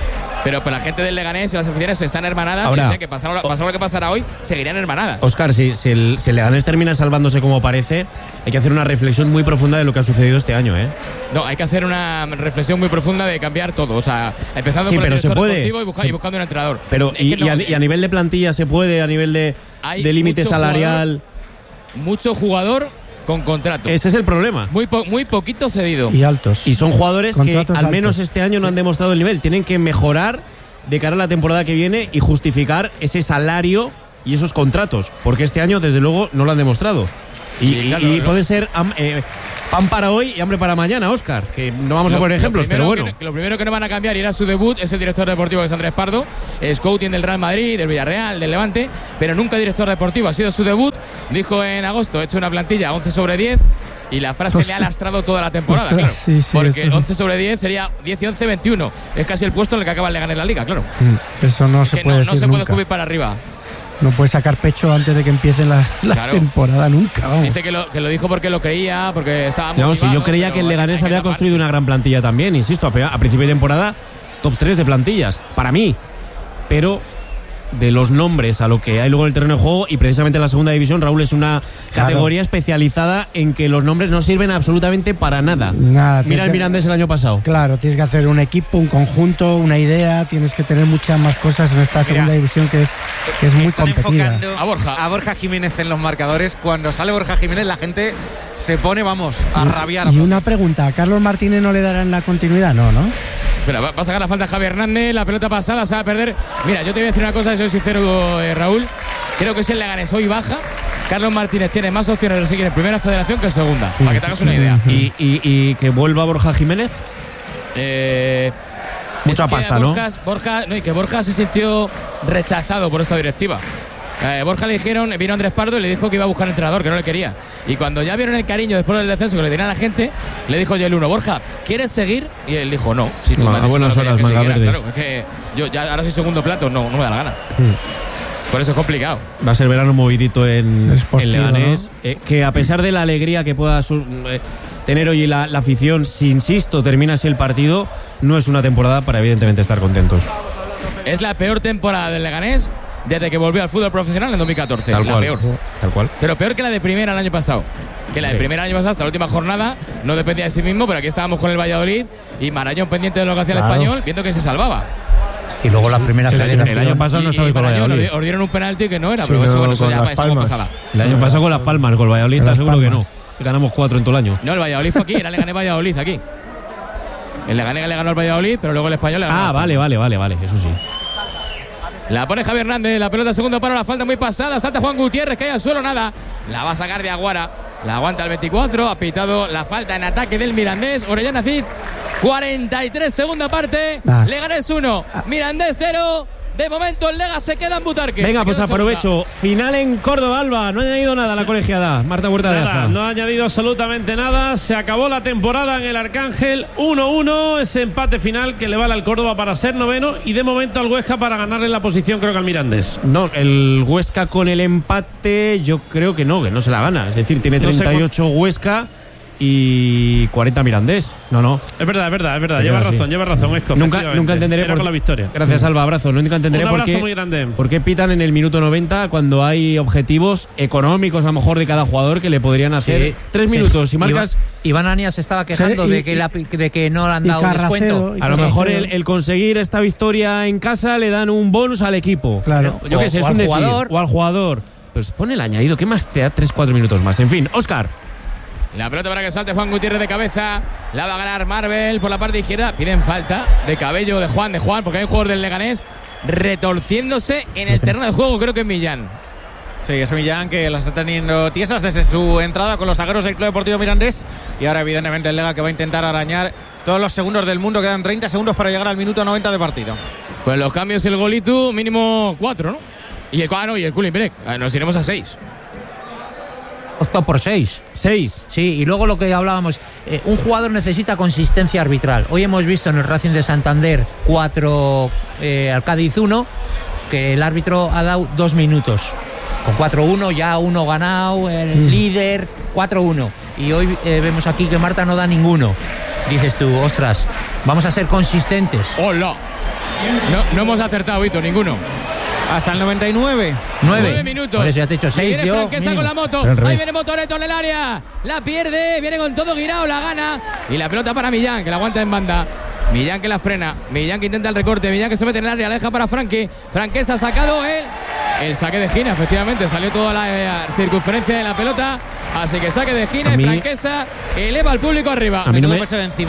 Speaker 1: Pero la gente del Leganés y las aficiones están hermanadas.
Speaker 3: Ahora,
Speaker 1: y decía que pasara lo que pasara hoy, seguirían hermanadas.
Speaker 3: Óscar, si el Leganés termina salvándose como parece, hay que hacer una reflexión muy profunda de lo que ha sucedido este año, ¿eh?
Speaker 1: No, hay que hacer una reflexión muy profunda de cambiar todo. O sea, empezando por el director deportivo y buscando un entrenador.
Speaker 3: Pero y a nivel de plantilla se puede, a nivel de límite salarial.
Speaker 1: Mucho jugador con contrato.
Speaker 3: Ese es el problema.
Speaker 1: Muy poquito cedido.
Speaker 7: Y altos.
Speaker 3: Y son jugadores
Speaker 7: Contratos
Speaker 3: que al menos
Speaker 7: altos.
Speaker 3: este año no han demostrado el nivel. Tienen que mejorar de cara a la temporada que viene y justificar ese salario y esos contratos. Porque este año, desde luego, no lo han demostrado. Y puede ser pan para hoy y hambre para mañana, Óscar. Que no vamos a poner ejemplos, pero bueno.
Speaker 1: Lo primero que no van a cambiar, y era su debut, es el director deportivo, que es Andrés Pardo. Es coaching del Real Madrid, del Villarreal, del Levante, pero nunca director deportivo. Ha sido su debut. Dijo en agosto, he hecho una plantilla 11 sobre 10. Y la frase le ha lastrado toda la temporada,
Speaker 7: ostras,
Speaker 1: claro.
Speaker 7: Sí,
Speaker 1: porque
Speaker 7: eso.
Speaker 1: 11 sobre 10 sería 10 y 11, 21. Es casi el puesto en el que acaba el Leganés la Liga, claro.
Speaker 7: Eso no se puede decir
Speaker 1: no se puede
Speaker 7: nunca.
Speaker 1: subir para arriba.
Speaker 7: No puede sacar pecho antes de que empiece la
Speaker 1: Claro.
Speaker 7: temporada, nunca. Vamos.
Speaker 1: Dice que lo dijo porque lo creía, porque estaba
Speaker 3: No,
Speaker 1: motivado.
Speaker 3: si yo creía
Speaker 1: pero
Speaker 3: que el Leganés
Speaker 1: hay que
Speaker 3: había
Speaker 1: taparse.
Speaker 3: construido una gran plantilla también, insisto, a principio de temporada, top 3 de plantillas, para mí. Pero de los nombres a lo que hay luego en el terreno de juego, y precisamente en la segunda división, Raúl, es una categoría especializada en que los nombres no sirven absolutamente para nada. Mira el Mirandés el año pasado.
Speaker 7: Claro, tienes que hacer un equipo, un conjunto, una idea, tienes que tener muchas más cosas en esta segunda división que es muy
Speaker 9: Están
Speaker 7: competida.
Speaker 9: enfocando a Borja Jiménez en los marcadores. Cuando sale Borja Jiménez, la gente se pone, vamos, a rabiar.
Speaker 7: Y una pregunta, ¿a Carlos Martínez no le darán la continuidad? No, ¿no?
Speaker 1: Espera, va a sacar la falta Javier Hernández, la pelota pasada se va a perder. Mira, yo te voy a decir una cosa, soy sincero, Raúl. Creo que si el Leganés hoy baja, Carlos Martínez tiene más opciones de seguir en primera federación que en segunda, para que te hagas una idea.
Speaker 3: ¿Y que vuelva Borja Jiménez? Mucha pasta, ¿no?
Speaker 1: Y que Borja se sintió rechazado por esta directiva. Borja le dijeron, vino Andrés Pardo y le dijo que iba a buscar entrenador, que no le quería. Y cuando ya vieron el cariño después del descenso que le tenía a la gente, le dijo yo el uno, Borja, ¿quieres seguir? Y él dijo, no. Si tú me has dicho
Speaker 3: buenas
Speaker 1: que
Speaker 3: horas,
Speaker 1: siguiera,
Speaker 3: manga verdes.
Speaker 1: claro, es que yo ya ahora soy segundo plato, no me da la gana. Por eso es complicado.
Speaker 3: Va a ser verano movidito en
Speaker 7: postigo,
Speaker 3: Leganés, que a pesar de la alegría que pueda tener hoy la afición, si insisto, termina así el partido, no es una temporada para evidentemente estar contentos.
Speaker 1: Es la peor temporada del Leganés desde que volvió al fútbol profesional en 2014.
Speaker 3: Tal
Speaker 1: la
Speaker 3: cual,
Speaker 1: peor.
Speaker 3: tal cual.
Speaker 1: Pero peor que la de primera el año pasado. Que la de primera el año pasado, hasta la última jornada, no dependía de sí mismo, pero aquí estábamos con el Valladolid y Marañón pendiente de lo que hacía el Español, viendo que se salvaba.
Speaker 5: Y luego la primera federación.
Speaker 3: El año pasado no estaba con el Valladolid.
Speaker 1: Os dieron un penalti que no era,
Speaker 4: Sí,
Speaker 1: pero eso
Speaker 4: con
Speaker 1: ya
Speaker 4: Las
Speaker 1: pasaba.
Speaker 4: Palmas.
Speaker 3: El año pasado con Las Palmas, con el Valladolid,
Speaker 4: Con
Speaker 3: está
Speaker 4: Las
Speaker 3: seguro que
Speaker 4: Palmas.
Speaker 3: no. Ganamos 4 en todo el año.
Speaker 1: No, el Valladolid fue aquí, era Leganés Valladolid aquí. El Leganés le ganó al Valladolid, pero luego el Español le ganó.
Speaker 3: Vale, eso sí.
Speaker 1: La pone Javier Hernández, la pelota segundo paro, la falta muy pasada, salta Juan Gutiérrez, cae al suelo, nada. La va a sacar de Aguara, la aguanta el 24, ha pitado la falta en ataque del Mirandés, Orellana Cid, 43 segunda parte, Leganés 1, Mirandés 0. De momento el Lega se queda en Butarque.
Speaker 3: Venga, pues aprovecho. Final en Córdoba, Alba. No ha añadido nada la colegiada. Marta Huerta de
Speaker 6: Nada,
Speaker 3: Aza.
Speaker 6: no ha añadido absolutamente nada. Se acabó la temporada en el Arcángel 1-1. Ese empate final que le vale al Córdoba para ser noveno. Y de momento al Huesca para ganarle la posición, creo que al Mirandés.
Speaker 3: No, el Huesca con el empate yo creo que no se la gana. Es decir, tiene 38 Huesca y 40 Mirandés. No.
Speaker 6: Es verdad.
Speaker 3: Sí,
Speaker 6: Lleva
Speaker 3: sí.
Speaker 6: razón, Esco.
Speaker 3: Nunca entenderé
Speaker 6: por la victoria.
Speaker 3: Gracias, Alba. Abrazo. Nunca entenderé
Speaker 6: Un
Speaker 3: por
Speaker 6: abrazo
Speaker 3: qué,
Speaker 6: muy grande.
Speaker 3: por qué pitan en el minuto 90 cuando hay objetivos económicos a lo mejor de cada jugador que le podrían hacer
Speaker 5: Sí.
Speaker 3: 3 minutos. Si marcas,
Speaker 5: Iván Anias se estaba quejando
Speaker 7: Sí,
Speaker 5: de que no le han
Speaker 7: y
Speaker 5: dado descuento.
Speaker 7: Carracero,
Speaker 3: a lo
Speaker 7: Sí.
Speaker 3: mejor el conseguir esta victoria en casa le dan un bonus al equipo.
Speaker 7: Claro.
Speaker 3: Yo qué sé, es
Speaker 5: O
Speaker 3: un
Speaker 5: al
Speaker 3: decir.
Speaker 5: jugador.
Speaker 3: O al jugador. Pues pone el añadido. ¿Qué más te da 3-4 minutos más? En fin, Óscar.
Speaker 1: La pelota para que salte Juan Gutiérrez de cabeza. La va a ganar Marvel por la parte izquierda. Piden falta de Cabello de Juan, porque hay un jugador del Leganés retorciéndose en el terreno de juego, creo que es Millán.
Speaker 9: Sí, es Millán que las está teniendo tiesas desde su entrada con los zagueros del Club Deportivo Mirandés. Y ahora, evidentemente, el Lega que va a intentar arañar todos los segundos del mundo. Quedan 30 segundos para llegar al minuto 90 de partido.
Speaker 1: Pues los cambios y el golito, mínimo 4, ¿no? Y el cooling break. Nos iremos a 6.
Speaker 5: 8 por 6.
Speaker 3: 6.
Speaker 5: Sí, y luego lo que hablábamos, un jugador necesita consistencia arbitral. Hoy hemos visto en el Racing de Santander 4 al Cádiz 1, que el árbitro ha dado 2 minutos. Con 4-1 ya uno ganado, el líder, 4-1. Y hoy vemos aquí que Marta no da ninguno. Dices tú, ostras, vamos a ser consistentes.
Speaker 1: ¡Hola! No hemos acertado, Víctor, ninguno.
Speaker 9: Hasta el 99.
Speaker 5: 9 minutos. Por eso ya te he dicho 6.
Speaker 1: Viene Franquesa con la moto. Ahí viene Motoreto en el área. La pierde. Viene con todo girado. La gana. Y la pelota para Millán, que la aguanta en banda. Millán que la frena. Millán que intenta el recorte. Millán que se mete en el área. La deja para Franqui. Franquesa ha sacado el saque de esquina. Efectivamente, salió toda la circunferencia de la pelota. Así que saque de esquina. Y Franquesa eleva al público arriba.
Speaker 3: A mí no me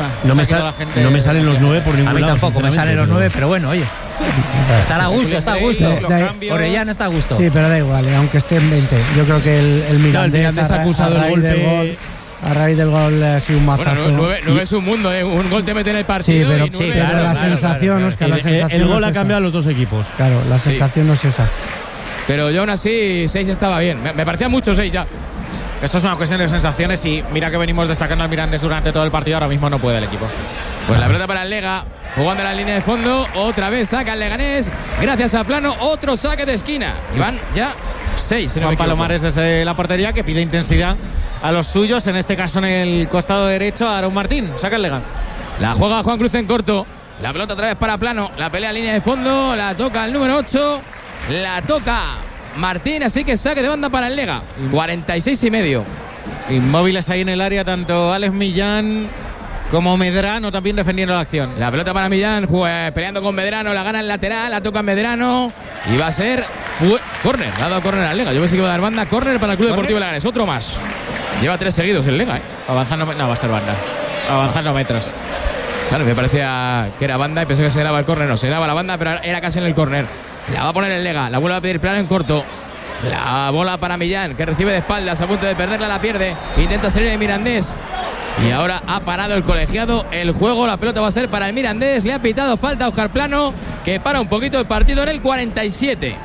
Speaker 3: salen los 9 por ningún lado.
Speaker 5: A mí tampoco me salen los 9, pero bueno, oye. Está a gusto, está a gusto. Orellana está a gusto.
Speaker 7: Sí, pero da igual, aunque esté en 20. Yo creo que el Mirandés
Speaker 3: ha acusado el golpe.
Speaker 7: A raíz del gol ha sido un mazazo.
Speaker 1: Bueno, 9 es un mundo, ¿eh? Un gol te mete en el partido.
Speaker 7: Sí, pero la sensación, Oscar, la sensación
Speaker 3: el gol
Speaker 7: no
Speaker 3: ha
Speaker 7: es
Speaker 3: cambiado a los dos equipos.
Speaker 7: Claro, la sensación no es esa.
Speaker 1: Pero yo aún así, 6 estaba bien. Me parecía mucho 6 ya.
Speaker 9: Esto es una cuestión de sensaciones y mira que venimos destacando al Mirandés durante todo el partido. Ahora mismo no puede el equipo.
Speaker 1: Pues la pelota para el Lega, jugando en la línea de fondo. Otra vez saca el Leganés. Gracias a Plano, otro saque de esquina. Y van ya 6.
Speaker 9: Juan Palomares desde la portería, que pide intensidad a los suyos. En este caso en el costado derecho, a Aaron Martín. Saca el Lega.
Speaker 1: La juega Juan Cruz en corto. La pelota otra vez para Plano. La pelea en línea de fondo. La toca el número 8. La toca Martín, así que saque de banda para el Lega. 46,5.
Speaker 9: Inmóviles ahí en el área, tanto Alex Millán como Medrano también defendiendo la acción.
Speaker 1: La pelota para Millán, peleando con Medrano, la gana el lateral, la toca Medrano y va a ser córner. Le ha dado córner al Lega. Yo pensé que iba a dar banda. Córner para el Club Deportivo Leganés. Otro más. Lleva 3 seguidos el Lega.
Speaker 9: Avanzando, no va a ser banda. Avanzando metros.
Speaker 1: Claro, me parecía que era banda y pensé que se daba el córner. No, se daba la banda, pero era casi en el córner. La va a poner el Lega. La vuelve a pedir Plano en corto. La bola para Millán, que recibe de espaldas, a punto de perderla, la pierde. Intenta salir el Mirandés. Y ahora ha parado el colegiado el juego. La pelota va a ser para el Mirandés. Le ha pitado falta a Óscar Plano, que para un poquito el partido en el 47.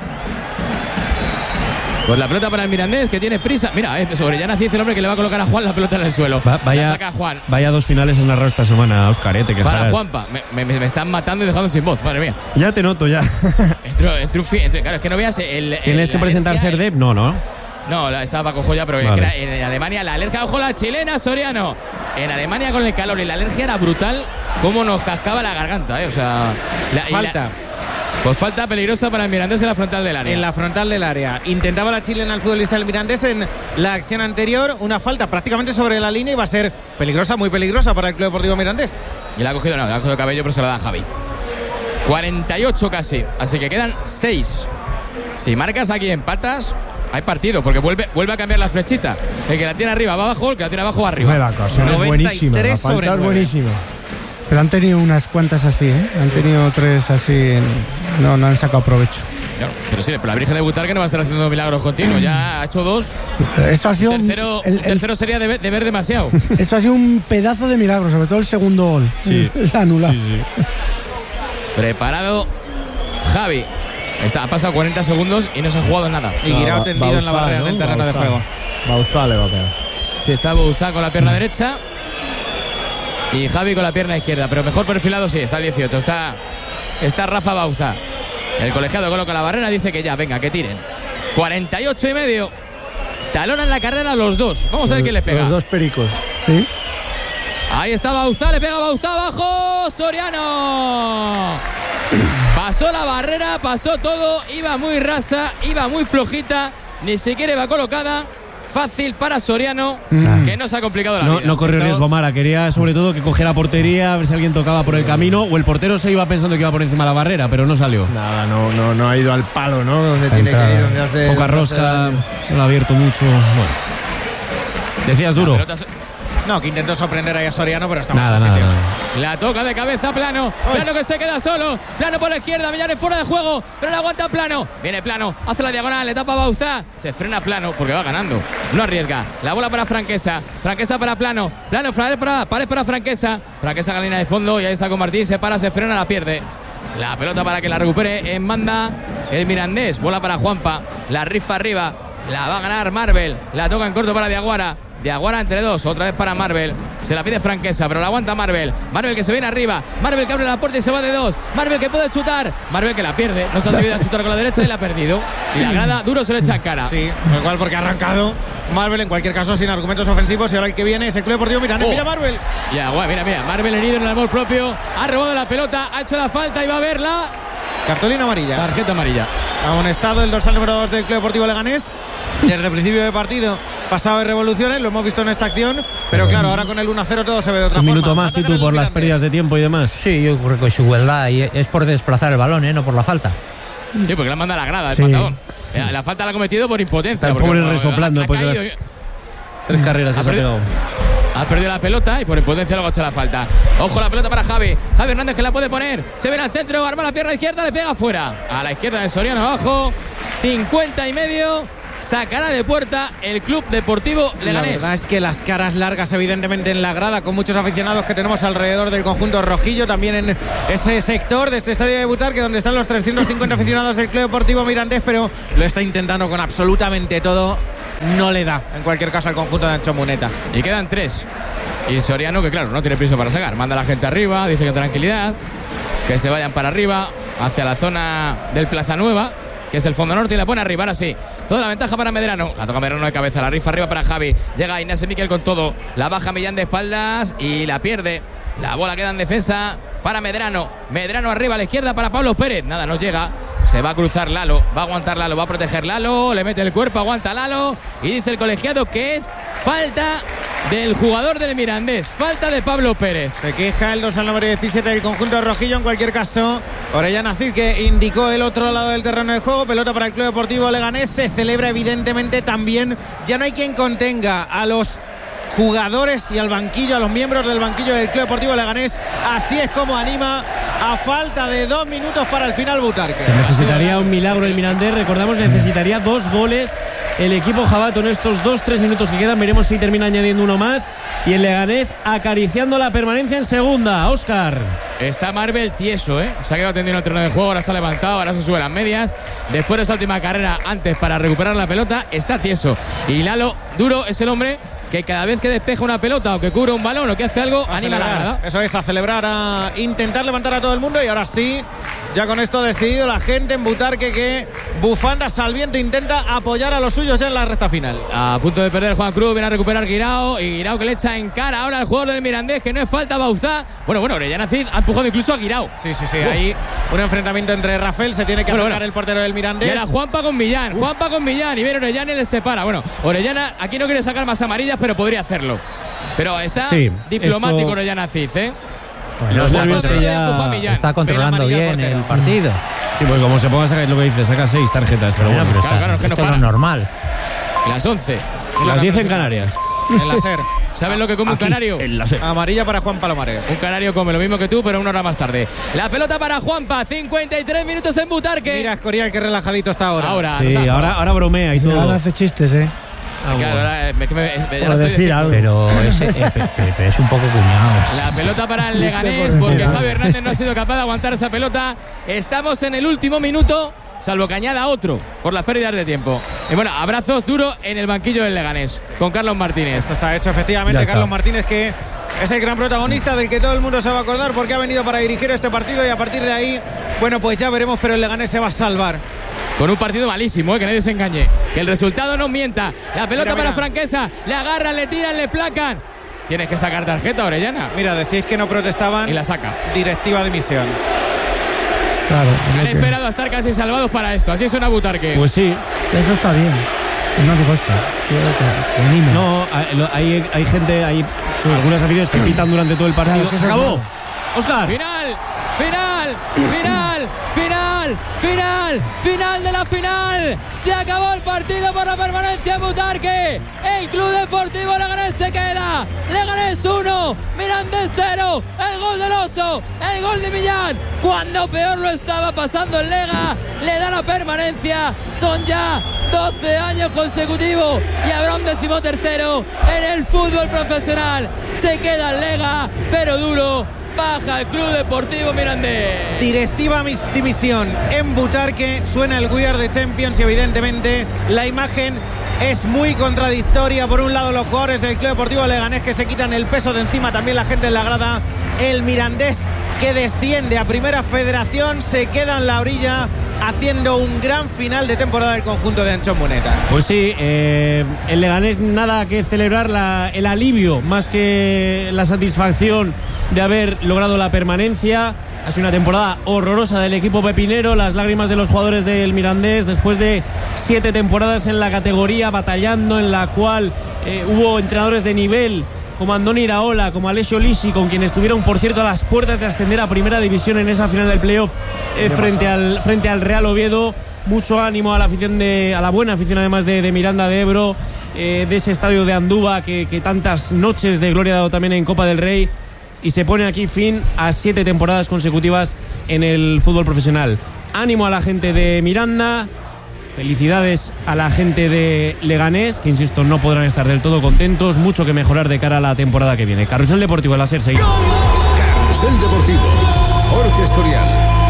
Speaker 1: Pues la pelota para el Mirandés, que tiene prisa. Mira, sobre Llana dice el hombre que le va a colocar a Juan la pelota en el suelo.
Speaker 3: Vaya,
Speaker 1: saca Juan.
Speaker 3: Vaya 2 finales en narrado esta semana, Óscar, te quejarás.
Speaker 1: Para Juanpa. Me están matando y dejando sin voz, madre mía.
Speaker 3: Ya te noto, ya.
Speaker 1: Claro, es que no veas
Speaker 3: ¿Tienes que presentar Serdep? No.
Speaker 1: No, estaba Paco Joya, pero vale. En Alemania la alergia, ojo la chilena, Soriano. En Alemania con el calor y la alergia era brutal, cómo nos cascaba la garganta, o sea...
Speaker 9: Falta.
Speaker 1: Pues falta peligrosa para el Mirandés en la frontal del área.
Speaker 9: En la frontal del área. Intentaba la chilena al futbolista del Mirandés en la acción anterior. Una falta prácticamente sobre la línea y va a ser peligrosa, muy peligrosa para el Club Deportivo Mirandés.
Speaker 1: Y la ha cogido, la ha cogido Cabello, pero se la da a Javi. 48 casi. Así que quedan 6. Si marcas aquí empatas, hay partido, porque vuelve a cambiar la flechita. El que la tiene arriba va abajo, el que la tiene abajo va arriba.
Speaker 4: La cosa es buenísima. La falta es buenísima.
Speaker 7: Pero han tenido unas cuantas así, ¿eh? Han tenido 3 así. No han sacado provecho.
Speaker 1: Claro, pero sí, la Virgen de Butarque no va a estar haciendo milagros continuos. Ya ha hecho 2.
Speaker 7: Eso ha sido
Speaker 1: el tercero sería de ver demasiado.
Speaker 7: Eso ha sido un pedazo de milagro, sobre todo el segundo gol.
Speaker 3: Sí.
Speaker 7: Anulado.
Speaker 3: Sí.
Speaker 1: Preparado Javi. Ha pasado 40 segundos y no se ha jugado nada.
Speaker 9: Y Guirao tendido en la barrera del terreno de juego.
Speaker 4: Bauzá le va a pegar.
Speaker 1: Sí, está Bauzá con la pierna derecha y Javi con la pierna izquierda, pero mejor perfilado sí, está el 18. Está Rafa Bauzá. El colegiado coloca la barrera, dice que ya, venga, que tiren. 48,5. Talonan la carrera los dos. Vamos a ver quién le pega.
Speaker 4: Los dos pericos.
Speaker 7: Sí.
Speaker 1: Ahí está Bauzá, le pega Bauzá abajo. Soriano. Pasó la barrera, pasó todo. Iba muy rasa, iba muy flojita. Ni siquiera iba colocada. Fácil para Soriano, que no se ha complicado la vida.
Speaker 3: No corrió riesgo Mara, quería sobre todo que cogiera portería, a ver si alguien tocaba por el camino, o el portero se iba pensando que iba por encima de la barrera, pero no salió.
Speaker 4: Nada, no ha ido al palo, ¿no? Donde tiene que ir, donde hace...
Speaker 3: Poca rosca, no lo ha abierto mucho. Bueno. Decías duro.
Speaker 9: No, que intentó sorprender ahí a Soriano, pero estamos en
Speaker 3: nada,
Speaker 9: su sitio.
Speaker 1: La toca de cabeza Plano. Plano que se queda solo. Plano por la izquierda. Millán fuera de juego, pero la aguanta Plano. Viene Plano, hace la diagonal, le tapa Bauzá. Se frena Plano porque va ganando. No arriesga. La bola para Franquesa. Franquesa para Plano. Plano, pared para Franquesa. Franquesa galina de fondo y ahí está con Martín. Se para, se frena, la pierde. La pelota para que la recupere en banda el Mirandés. Bola para Juanpa. La rifa arriba. La va a ganar Marvel. La toca en corto para Diaguara. de Aguara entre dos. Otra vez para Marvel. Se la pide Franquesa, pero la aguanta Marvel. Marvel que se viene arriba. Marvel que abre la puerta y se va de dos. Marvel que puede chutar. Marvel que la pierde. No se ha atrevido a chutar con la derecha y la ha perdido. Y la grada Duro se le echa en cara.
Speaker 9: Sí, tal cual, porque ha arrancado Marvel en cualquier caso sin argumentos ofensivos. Y ahora el que viene es el Club Deportivo Mirandés. Mira Marvel.
Speaker 1: Ya, mira. Marvel herido en el amor propio. Ha robado la pelota. Ha hecho la falta y va a verla.
Speaker 9: Cartulina amarilla.
Speaker 1: Tarjeta amarilla.
Speaker 9: Amonestado el dorsal número 2 del Club Deportivo Leganés. Desde el principio de partido, pasado de revoluciones, lo hemos visto en esta acción. Pero claro, ahora con el 1-0 todo se ve de otra forma.
Speaker 3: Un minuto más, y tú, por las pérdidas de tiempo y demás.
Speaker 5: Sí, yo creo que su igualdad es por desplazar el balón, no por la falta.
Speaker 1: Sí, porque la manda a la grada, el patadón. La falta la ha cometido por impotencia.
Speaker 3: El pobre resoplando después de las 3 carreras que se ha pegado.
Speaker 1: Ha perdido la pelota y por impotencia luego ha hecho la falta. Ojo la pelota para Javi Hernández, que la puede poner. Se viene al centro, arma la pierna izquierda, le pega fuera. A la izquierda de Soriano abajo. 50 y medio. Sacará de puerta el Club Deportivo Leganés.
Speaker 9: La verdad es que las caras largas evidentemente en la grada, con muchos aficionados que tenemos alrededor del conjunto rojillo, también en ese sector de este estadio de Butarque donde están los 350 aficionados del Club Deportivo Mirandés, pero lo está intentando con absolutamente todo. No le da, en cualquier caso, al conjunto de Ancho Muneta.
Speaker 1: Y quedan 3. Y Soriano, que claro, no tiene prisa para sacar. Manda a la gente arriba, dice que tranquilidad, que se vayan para arriba, hacia la zona del Plaza Nueva, que es el fondo norte, y la pone arriba. Ahora sí, toda la ventaja para Medrano. La toca Medrano de cabeza, la rifa arriba para Javi. Llega Inés Miquel con todo. La baja Millán de espaldas y la pierde. La bola queda en defensa para Medrano. Medrano arriba a la izquierda para Pablo Pérez. Nada, no llega. Se va a cruzar Lalo, va a aguantar Lalo, va a proteger Lalo, le mete el cuerpo, aguanta Lalo y dice el colegiado que es falta del jugador del Mirandés, falta de Pablo Pérez.
Speaker 9: Se queja el dorsal número 17 del conjunto de rojillo. En cualquier caso, Orellana Cid, que indicó el otro lado del terreno de juego. Pelota para el Club Deportivo Leganés. Se celebra evidentemente también. Ya no hay quien contenga a los jugadores y al banquillo, a los miembros del banquillo del Club Deportivo Leganés. Así es como anima a falta de 2 minutos para el final Butarque.
Speaker 3: Se necesitaría un milagro el Mirandés. Recordamos, necesitaría 2 goles el equipo jabato en estos 2-3 minutos que quedan. Veremos si termina añadiendo uno más. Y el Leganés acariciando la permanencia en segunda. Óscar.
Speaker 1: Está Marvel tieso, se ha quedado tendido en el terreno de juego, ahora se ha levantado, ahora se sube las medias. Después de esa última carrera, antes para recuperar la pelota, está tieso. Y Lalo Duro es el hombre que cada vez que despeja una pelota o que cubre un balón o que hace algo, anima a la grada.
Speaker 9: Eso es, a celebrar, a intentar levantar a todo el mundo. Y ahora sí, ya con esto decidido la gente en Butarque, que bufandas al viento intenta apoyar a los suyos ya en la recta final.
Speaker 1: A punto de perder Juan Cruz, viene a recuperar Guirao, y Guirao que le echa en cara ahora al jugador del Mirandés, que no es falta Bauzá. Bueno, Orellana Cid ha empujado incluso a Guirao.
Speaker 9: Sí, ahí un enfrentamiento entre Rafael, se tiene que acercar el portero del Mirandés.
Speaker 1: Y era Juanpa con Millán, y viene Orellana y le separa. Bueno, Orellana aquí no quiere sacar más amarillas, pero podría hacerlo. Pero está diplomático Orellana Cid,
Speaker 3: Los nervios que ya
Speaker 5: está controlando bien el partido.
Speaker 3: Sí, pues como se ponga a sacar, es lo que dice, saca 6 tarjetas, pero bueno,
Speaker 5: claro, es que esto no es normal.
Speaker 1: Las 11.
Speaker 3: Las 10 en Canarias.
Speaker 9: En la SER.
Speaker 1: ¿Sabes lo que come un canario?
Speaker 9: Amarilla para Juan Palomares.
Speaker 1: Un canario come lo mismo que tú, pero 1 hora más tarde. La pelota para Juanpa, 53 minutos en Butarque.
Speaker 9: Mira, Escorial, qué relajadito está ahora.
Speaker 3: Sí, ahora bromea y todo.
Speaker 7: Ahora hace chistes,
Speaker 1: Claro, ahora
Speaker 5: pero es un poco cuñado.
Speaker 1: La pelota para el Leganés, porque Javi Hernández no ha sido capaz de aguantar esa pelota. Estamos en el último minuto, salvo que añada otro por las pérdidas de tiempo. Y bueno, abrazos duros en el banquillo del Leganés con Carlos Martínez.
Speaker 9: Esto está hecho, efectivamente. Carlos Martínez, que es el gran protagonista del que todo el mundo se va a acordar, porque ha venido para dirigir este partido, y a partir de ahí, bueno, pues ya veremos, pero el Leganés se va a salvar.
Speaker 1: Con un partido malísimo, que nadie se engañe. Que el resultado no mienta. La pelota para Franquesa. Le agarran, le tiran, le placan. Tienes que sacar tarjeta, Orellana.
Speaker 9: Mira, decís que no protestaban.
Speaker 1: Y la saca.
Speaker 9: Directiva de dimisión.
Speaker 7: Claro.
Speaker 1: Han esperado a estar casi salvados para esto. Así suena Butarque.
Speaker 3: Pues sí.
Speaker 7: Eso está bien. No digo esto.
Speaker 3: No, hay gente, hay algunas aficiones que pitan durante todo el partido.
Speaker 7: Claro,
Speaker 3: ¡Se acabó! ¡Óscar!
Speaker 1: Final de la final. Se acabó el partido por la permanencia en Butarque. El Club Deportivo Leganés se queda. Leganés 1, Mirandés 0. El gol del Oso, el gol de Millán. Cuando peor lo estaba pasando el Lega, le da la permanencia. Son ya 12 años consecutivos y habrá un 13º en el fútbol profesional. Se queda el Lega, pero duro. Baja el Club Deportivo Mirandés.
Speaker 9: Directiva dimisión en Butarque. Suena el We Are the Champions y evidentemente la imagen es muy contradictoria. Por un lado, los jugadores del Club Deportivo Leganés que se quitan el peso de encima, también la gente en la grada. El Mirandés que desciende a Primera Federación, se queda en la orilla haciendo un gran final de temporada del conjunto de Anchón Muneta.
Speaker 3: Pues sí, el Leganés nada que celebrar, el alivio más que la satisfacción de haber logrado la permanencia. Ha sido una temporada horrorosa del equipo pepinero, las lágrimas de los jugadores del Mirandés después de 7 temporadas en la categoría, batallando, en la cual hubo entrenadores de nivel como Andoni Iraola, como Alessio Lisi, con quien estuvieron, por cierto, a las puertas de ascender a Primera División en esa final del playoff frente al Real Oviedo. Mucho ánimo a la afición a la buena afición además de Miranda de Ebro, de ese estadio de Andúba que tantas noches de gloria ha dado también en Copa del Rey, y se pone aquí fin a 7 temporadas consecutivas en el fútbol profesional. Ánimo a la gente de Miranda. Felicidades a la gente de Leganés, que insisto, no podrán estar del todo contentos, mucho que mejorar de cara a la temporada que viene. Carrusel Deportivo, la SER, seguimos.
Speaker 10: Carrusel Deportivo, Jorge Escorial.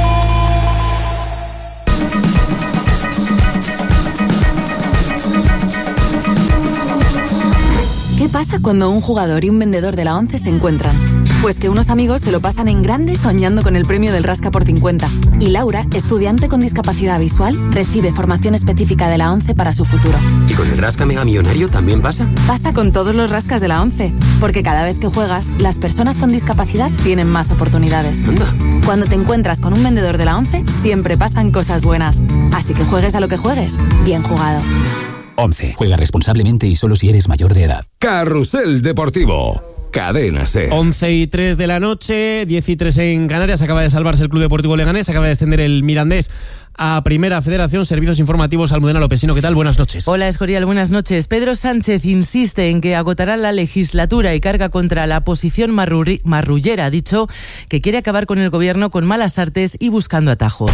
Speaker 11: ¿Qué pasa cuando un jugador y un vendedor de la ONCE se encuentran? Pues que unos amigos se lo pasan en grande soñando con el premio del Rasca por 50. Y Laura, estudiante con discapacidad visual, recibe formación específica de la ONCE para su futuro.
Speaker 12: ¿Y con el Rasca Mega Millonario también pasa?
Speaker 11: Pasa con todos los rascas de la ONCE, porque cada vez que juegas, las personas con discapacidad tienen más oportunidades.
Speaker 12: Anda.
Speaker 11: Cuando te encuentras con un vendedor de la ONCE, siempre pasan cosas buenas. Así que juegues a lo que juegues, bien jugado.
Speaker 12: 11. Juega responsablemente y solo si eres mayor de edad.
Speaker 10: Carrusel Deportivo, Cadena SER.
Speaker 3: 11:03 de la noche, 10:03 en Canarias. Acaba de salvarse el Club Deportivo Leganés, acaba de descender el Mirandés a Primera Federación. Servicios informativos, Almudena Lopesino, ¿qué tal? Buenas noches.
Speaker 13: Hola, Escorial, buenas noches. Pedro Sánchez insiste en que agotará la legislatura y carga contra la oposición marrullera. Ha dicho que quiere acabar con el gobierno con malas artes y buscando atajos.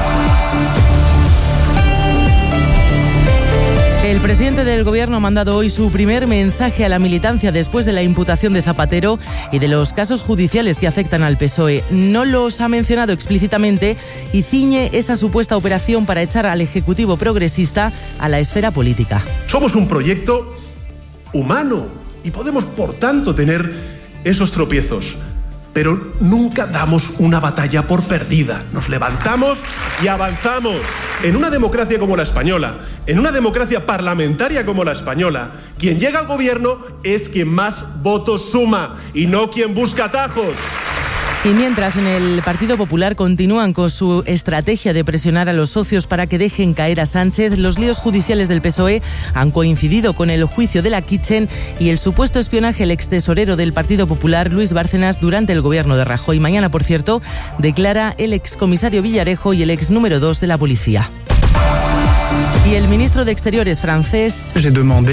Speaker 13: El presidente del gobierno ha mandado hoy su primer mensaje a la militancia después de la imputación de Zapatero y de los casos judiciales que afectan al PSOE. No los ha mencionado explícitamente y ciñe esa supuesta operación para echar al Ejecutivo progresista a la esfera política.
Speaker 14: Somos un proyecto humano y podemos, por tanto, tener esos tropiezos. Pero nunca damos una batalla por perdida. Nos levantamos y avanzamos. En una democracia como la española, en una democracia parlamentaria como la española, quien llega al gobierno es quien más votos suma y no quien busca atajos.
Speaker 13: Y mientras en el Partido Popular continúan con su estrategia de presionar a los socios para que dejen caer a Sánchez, los líos judiciales del PSOE han coincidido con el juicio de la Kitchen y el supuesto espionaje al extesorero del Partido Popular, Luis Bárcenas, durante el gobierno de Rajoy. Mañana, por cierto, declara el excomisario Villarejo y el ex número 2 de la policía. Y el ministro de Exteriores francés ha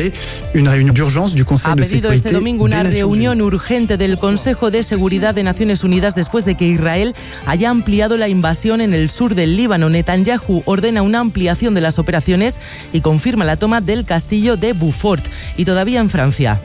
Speaker 13: pedido este domingo una reunión urgente del Consejo de Seguridad de Naciones Unidas después de que Israel haya ampliado la invasión en el sur del Líbano. Netanyahu ordena una ampliación de las operaciones y confirma la toma del castillo de Beaufort. Y todavía en Francia.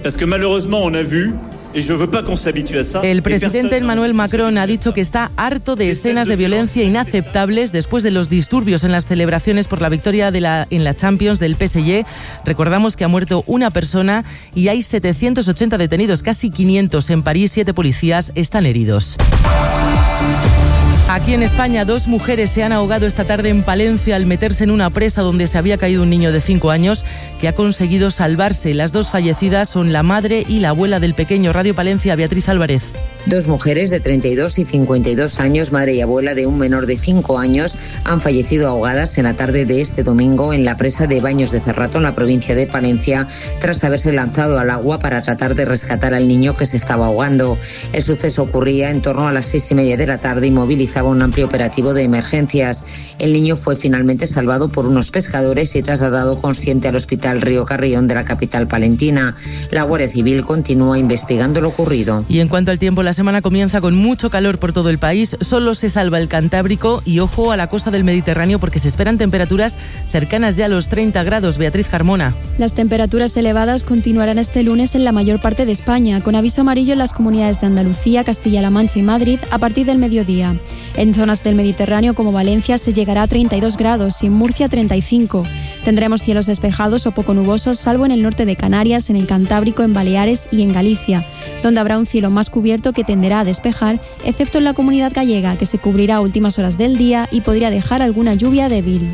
Speaker 13: El presidente Emmanuel Macron ha dicho que está harto de escenas de violencia inaceptables después de los disturbios en las celebraciones por la victoria en la Champions del PSG. Recordamos que ha muerto una persona y hay 780 detenidos, casi 500 en París. 7 policías están heridos. Aquí en España, 2 mujeres se han ahogado esta tarde en Palencia al meterse en una presa donde se había caído un niño de 5 años que ha conseguido salvarse. Las 2 fallecidas son la madre y la abuela del pequeño. Radio Palencia, Beatriz Álvarez.
Speaker 15: 2 mujeres de 32 y 52 años, madre y abuela de un menor de 5 años, han fallecido ahogadas en la tarde de este domingo en la presa de Baños de Cerrato, en la provincia de Palencia, tras haberse lanzado al agua para tratar de rescatar al niño que se estaba ahogando. El suceso ocurría en torno a las 6:30 de la tarde y movilizaba un amplio operativo de emergencias. El niño fue finalmente salvado por unos pescadores y trasladado consciente al Hospital Río Carrión de la capital palentina. La Guardia Civil continúa investigando lo ocurrido.
Speaker 13: Y en cuanto al tiempo, la semana comienza con mucho calor por todo el país. Solo se salva el Cantábrico y ojo a la costa del Mediterráneo porque se esperan temperaturas cercanas ya a los 30 grados. Beatriz Carmona.
Speaker 16: Las temperaturas elevadas continuarán este lunes en la mayor parte de España, con aviso amarillo en las comunidades de Andalucía, Castilla-La Mancha y Madrid a partir del mediodía. En zonas del Mediterráneo como Valencia se llegará a 32 grados y en Murcia 35. Tendremos cielos despejados o poco nubosos, salvo en el norte de Canarias, en el Cantábrico, en Baleares y en Galicia, donde habrá un cielo más cubierto que tenderá a despejar, excepto en la Comunidad Gallega, que se cubrirá a últimas horas del día y podría dejar alguna lluvia débil.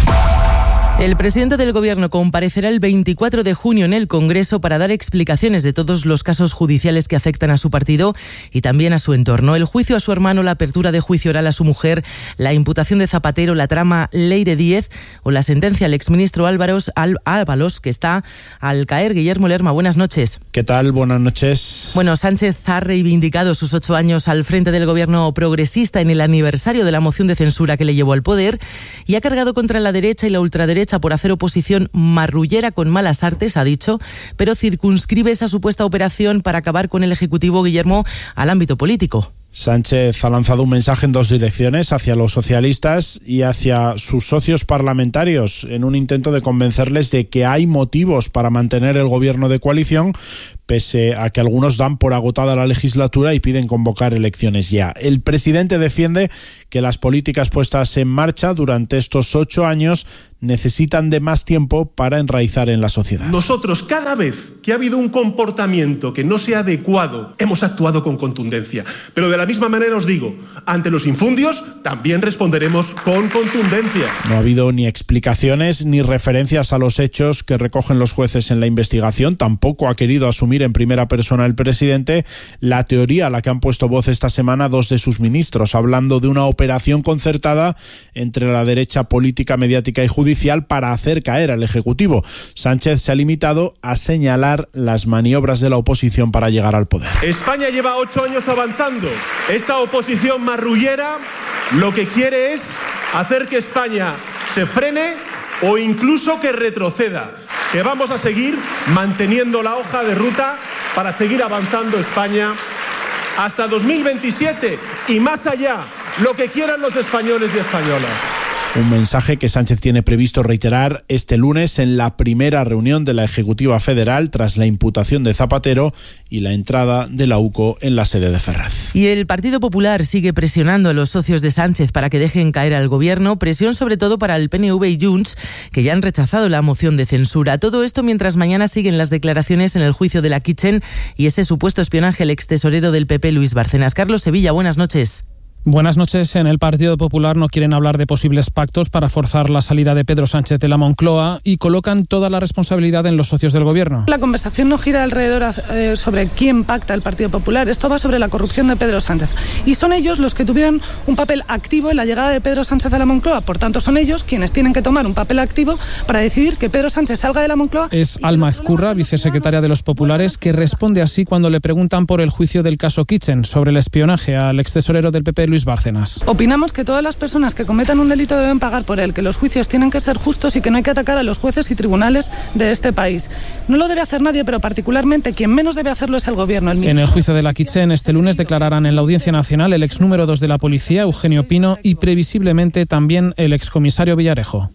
Speaker 13: El presidente del Gobierno comparecerá el 24 de junio en el Congreso para dar explicaciones de todos los casos judiciales que afectan a su partido y también a su entorno. El juicio a su hermano, la apertura de juicio oral a su mujer, la imputación de Zapatero, la trama Leire Díez o la sentencia al exministro Ábalos, que está al caer. Guillermo Lerma, buenas noches.
Speaker 17: ¿Qué tal? Buenas noches.
Speaker 13: Bueno, Sánchez ha reivindicado sus 8 años al frente del Gobierno progresista en el aniversario de la moción de censura que le llevó al poder y ha cargado contra la derecha y la ultraderecha por hacer oposición marrullera con malas artes, ha dicho, pero circunscribe esa supuesta operación para acabar con el Ejecutivo, Guillermo, al ámbito político.
Speaker 17: Sánchez ha lanzado un mensaje en 2 direcciones, hacia los socialistas y hacia sus socios parlamentarios, en un intento de convencerles de que hay motivos para mantener el gobierno de coalición, pese a que algunos dan por agotada la legislatura y piden convocar elecciones ya. El presidente defiende que las políticas puestas en marcha durante estos 8 años necesitan de más tiempo para enraizar en la sociedad.
Speaker 14: Nosotros, cada vez que ha habido un comportamiento que no sea adecuado, hemos actuado con contundencia. Pero de la misma manera os digo, ante los infundios también responderemos con contundencia.
Speaker 17: No ha habido ni explicaciones ni referencias a los hechos que recogen los jueces en la investigación. Tampoco ha querido asumir en primera persona el presidente la teoría a la que han puesto voz esta semana 2 de sus ministros, hablando de una operación concertada entre la derecha política, mediática y judicial para hacer caer al Ejecutivo. Sánchez se ha limitado a señalar las maniobras de la oposición para llegar al poder.
Speaker 14: España lleva 8 años avanzando. Esta oposición marrullera lo que quiere es hacer que España se frene o incluso que retroceda. Que vamos a seguir manteniendo la hoja de ruta para seguir avanzando España hasta 2027 y más allá, lo que quieran los españoles y españolas.
Speaker 17: Un mensaje que Sánchez tiene previsto reiterar este lunes en la primera reunión de la Ejecutiva Federal tras la imputación de Zapatero y la entrada de la UCO en la sede de Ferraz.
Speaker 13: Y el Partido Popular sigue presionando a los socios de Sánchez para que dejen caer al gobierno, presión sobre todo para el PNV y Junts, que ya han rechazado la moción de censura. Todo esto mientras mañana siguen las declaraciones en el juicio de la Kitchen y ese supuesto espionaje al extesorero del PP, Luis Bárcenas. Carlos Sevilla, buenas noches.
Speaker 18: Buenas noches. En el Partido Popular no quieren hablar de posibles pactos para forzar la salida de Pedro Sánchez de la Moncloa y colocan toda la responsabilidad en los socios del gobierno.
Speaker 19: La conversación no gira alrededor sobre quién pacta el Partido Popular. Esto va sobre la corrupción de Pedro Sánchez. Y son ellos los que tuvieron un papel activo en la llegada de Pedro Sánchez a la Moncloa. Por tanto, son ellos quienes tienen que tomar un papel activo para decidir que Pedro Sánchez salga de la Moncloa.
Speaker 18: Es Alma Ezcurra, vicesecretaria de los Populares, que responde así cuando le preguntan por el juicio del caso Kitchen, sobre el espionaje al extesorero del PP, Luis Bárcenas.
Speaker 19: Opinamos que todas las personas que cometan un delito deben pagar por él, que los juicios tienen que ser justos y que no hay que atacar a los jueces y tribunales de este país. No lo debe hacer nadie, pero particularmente quien menos debe hacerlo es el gobierno.
Speaker 18: En el juicio de la Kitchen este lunes declararán en la Audiencia Nacional el ex número 2 de la policía, Eugenio Pino, y previsiblemente también el excomisario Villarejo.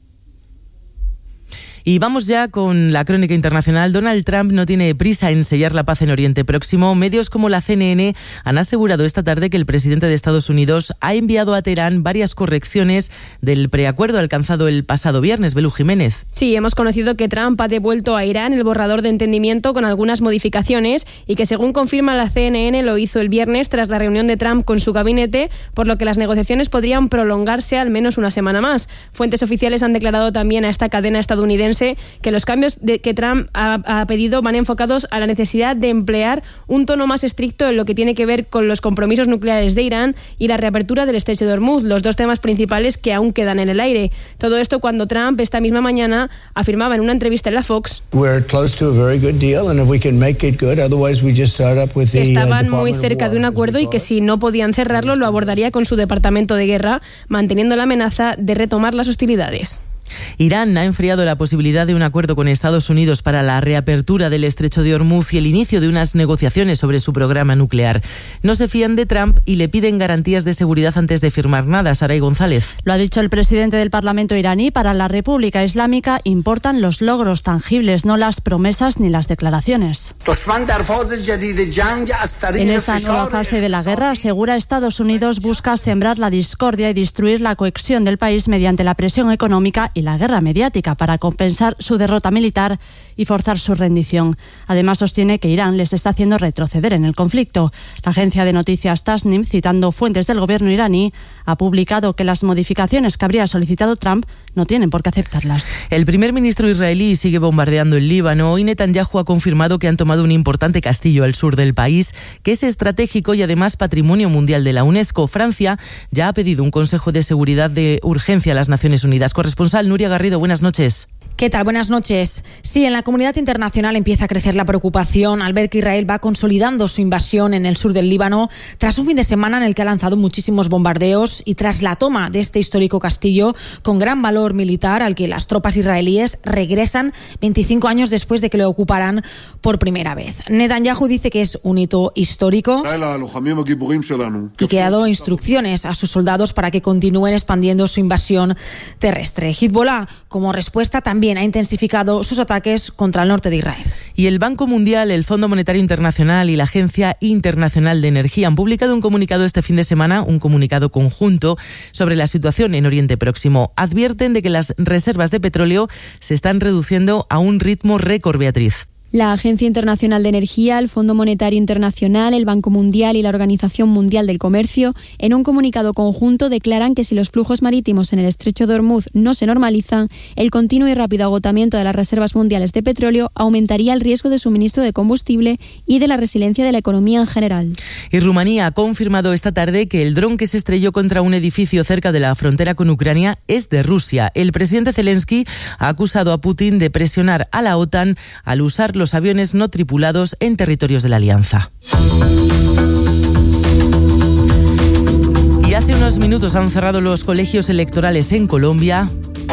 Speaker 13: Y vamos ya con la crónica internacional. Donald Trump no tiene prisa en sellar la paz en Oriente Próximo. Medios como la CNN han asegurado esta tarde que el presidente de Estados Unidos ha enviado a Teherán varias correcciones del preacuerdo alcanzado el pasado viernes. Belú Jiménez.
Speaker 20: Sí, hemos conocido que Trump ha devuelto a Irán el borrador de entendimiento con algunas modificaciones y que, según confirma la CNN, lo hizo el viernes tras la reunión de Trump con su gabinete, por lo que las negociaciones podrían prolongarse al menos una semana más. Fuentes oficiales han declarado también a esta cadena estadounidense que los cambios que Trump ha pedido van enfocados a la necesidad de emplear un tono más estricto en lo que tiene que ver con los compromisos nucleares de Irán y la reapertura del estrecho de Hormuz, los 2 temas principales que aún quedan en el aire. Todo esto cuando Trump esta misma mañana afirmaba en una entrevista en la Fox que estaban muy cerca de un acuerdo y que si no podían cerrarlo lo abordaría con su departamento de guerra, manteniendo la amenaza de retomar las hostilidades.
Speaker 13: Irán ha enfriado la posibilidad de un acuerdo con Estados Unidos para la reapertura del estrecho de Hormuz y el inicio de unas negociaciones sobre su programa nuclear. No se fían de Trump y le piden garantías de seguridad antes de firmar nada. Saray González.
Speaker 21: Lo ha dicho el presidente del Parlamento iraní. Para la República Islámica importan los logros tangibles, no las promesas ni las declaraciones. En esta nueva fase de la guerra, asegura Estados Unidos, busca sembrar la discordia y destruir la cohesión del país mediante la presión económica y la guerra mediática para compensar su derrota militar y forzar su rendición. Además, sostiene que Irán les está haciendo retroceder en el conflicto. La agencia de noticias Tasnim, citando fuentes del gobierno iraní, ha publicado que las modificaciones que habría solicitado Trump no tienen por qué aceptarlas.
Speaker 13: El primer ministro israelí sigue bombardeando el Líbano y Netanyahu ha confirmado que han tomado un importante castillo al sur del país, que es estratégico y además patrimonio mundial de la UNESCO. Francia ya ha pedido un consejo de seguridad de urgencia a las Naciones Unidas. Corresponsal Nuria Garrido, buenas noches.
Speaker 22: ¿Qué tal? Buenas noches. Sí, en la comunidad internacional empieza a crecer la preocupación al ver que Israel va consolidando su invasión en el sur del Líbano tras un fin de semana en el que ha lanzado muchísimos bombardeos y tras la toma de este histórico castillo con gran valor militar al que las tropas israelíes regresan 25 años después de que lo ocuparan por primera vez. Netanyahu dice que es un hito histórico y que ha dado instrucciones a sus soldados para que continúen expandiendo su invasión terrestre. Hezbollah, como respuesta, también ha intensificado sus ataques contra el norte de Israel.
Speaker 13: Y el Banco Mundial, el Fondo Monetario Internacional y la Agencia Internacional de Energía han publicado un comunicado este fin de semana, un comunicado conjunto sobre la situación en Oriente Próximo. Advierten de que las reservas de petróleo se están reduciendo a un ritmo récord, Beatriz.
Speaker 16: La Agencia Internacional de Energía, el Fondo Monetario Internacional, el Banco Mundial y la Organización Mundial del Comercio, en un comunicado conjunto declaran que si los flujos marítimos en el estrecho de Hormuz no se normalizan, el continuo y rápido agotamiento de las reservas mundiales de petróleo aumentaría el riesgo de suministro de combustible y de la resiliencia de la economía en general.
Speaker 13: Y Rumanía ha confirmado esta tarde que el dron que se estrelló contra un edificio cerca de la frontera con Ucrania es de Rusia. El presidente Zelensky ha acusado a Putin de presionar a la OTAN al usar los aviones no tripulados en territorios de la Alianza. Y hace unos minutos han cerrado los colegios electorales en Colombia.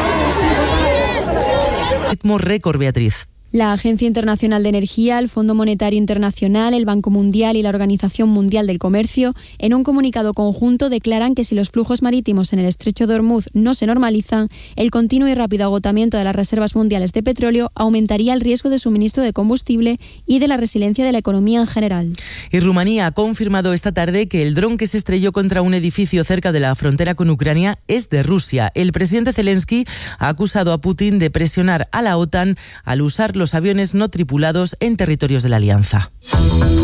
Speaker 13: Ritmo récord, Beatriz.
Speaker 16: La Agencia Internacional de Energía, el Fondo Monetario Internacional, el Banco Mundial y la Organización Mundial del Comercio, en un comunicado conjunto declaran que si los flujos marítimos en el estrecho de Hormuz no se normalizan, el continuo y rápido agotamiento de las reservas mundiales de petróleo aumentaría el riesgo de suministro de combustible y de la resiliencia de la economía en general.
Speaker 13: Y Rumanía ha confirmado esta tarde que el dron que se estrelló contra un edificio cerca de la frontera con Ucrania es de Rusia. El presidente Zelensky ha acusado a Putin de presionar a la OTAN al usar los aviones no tripulados en territorios de la Alianza.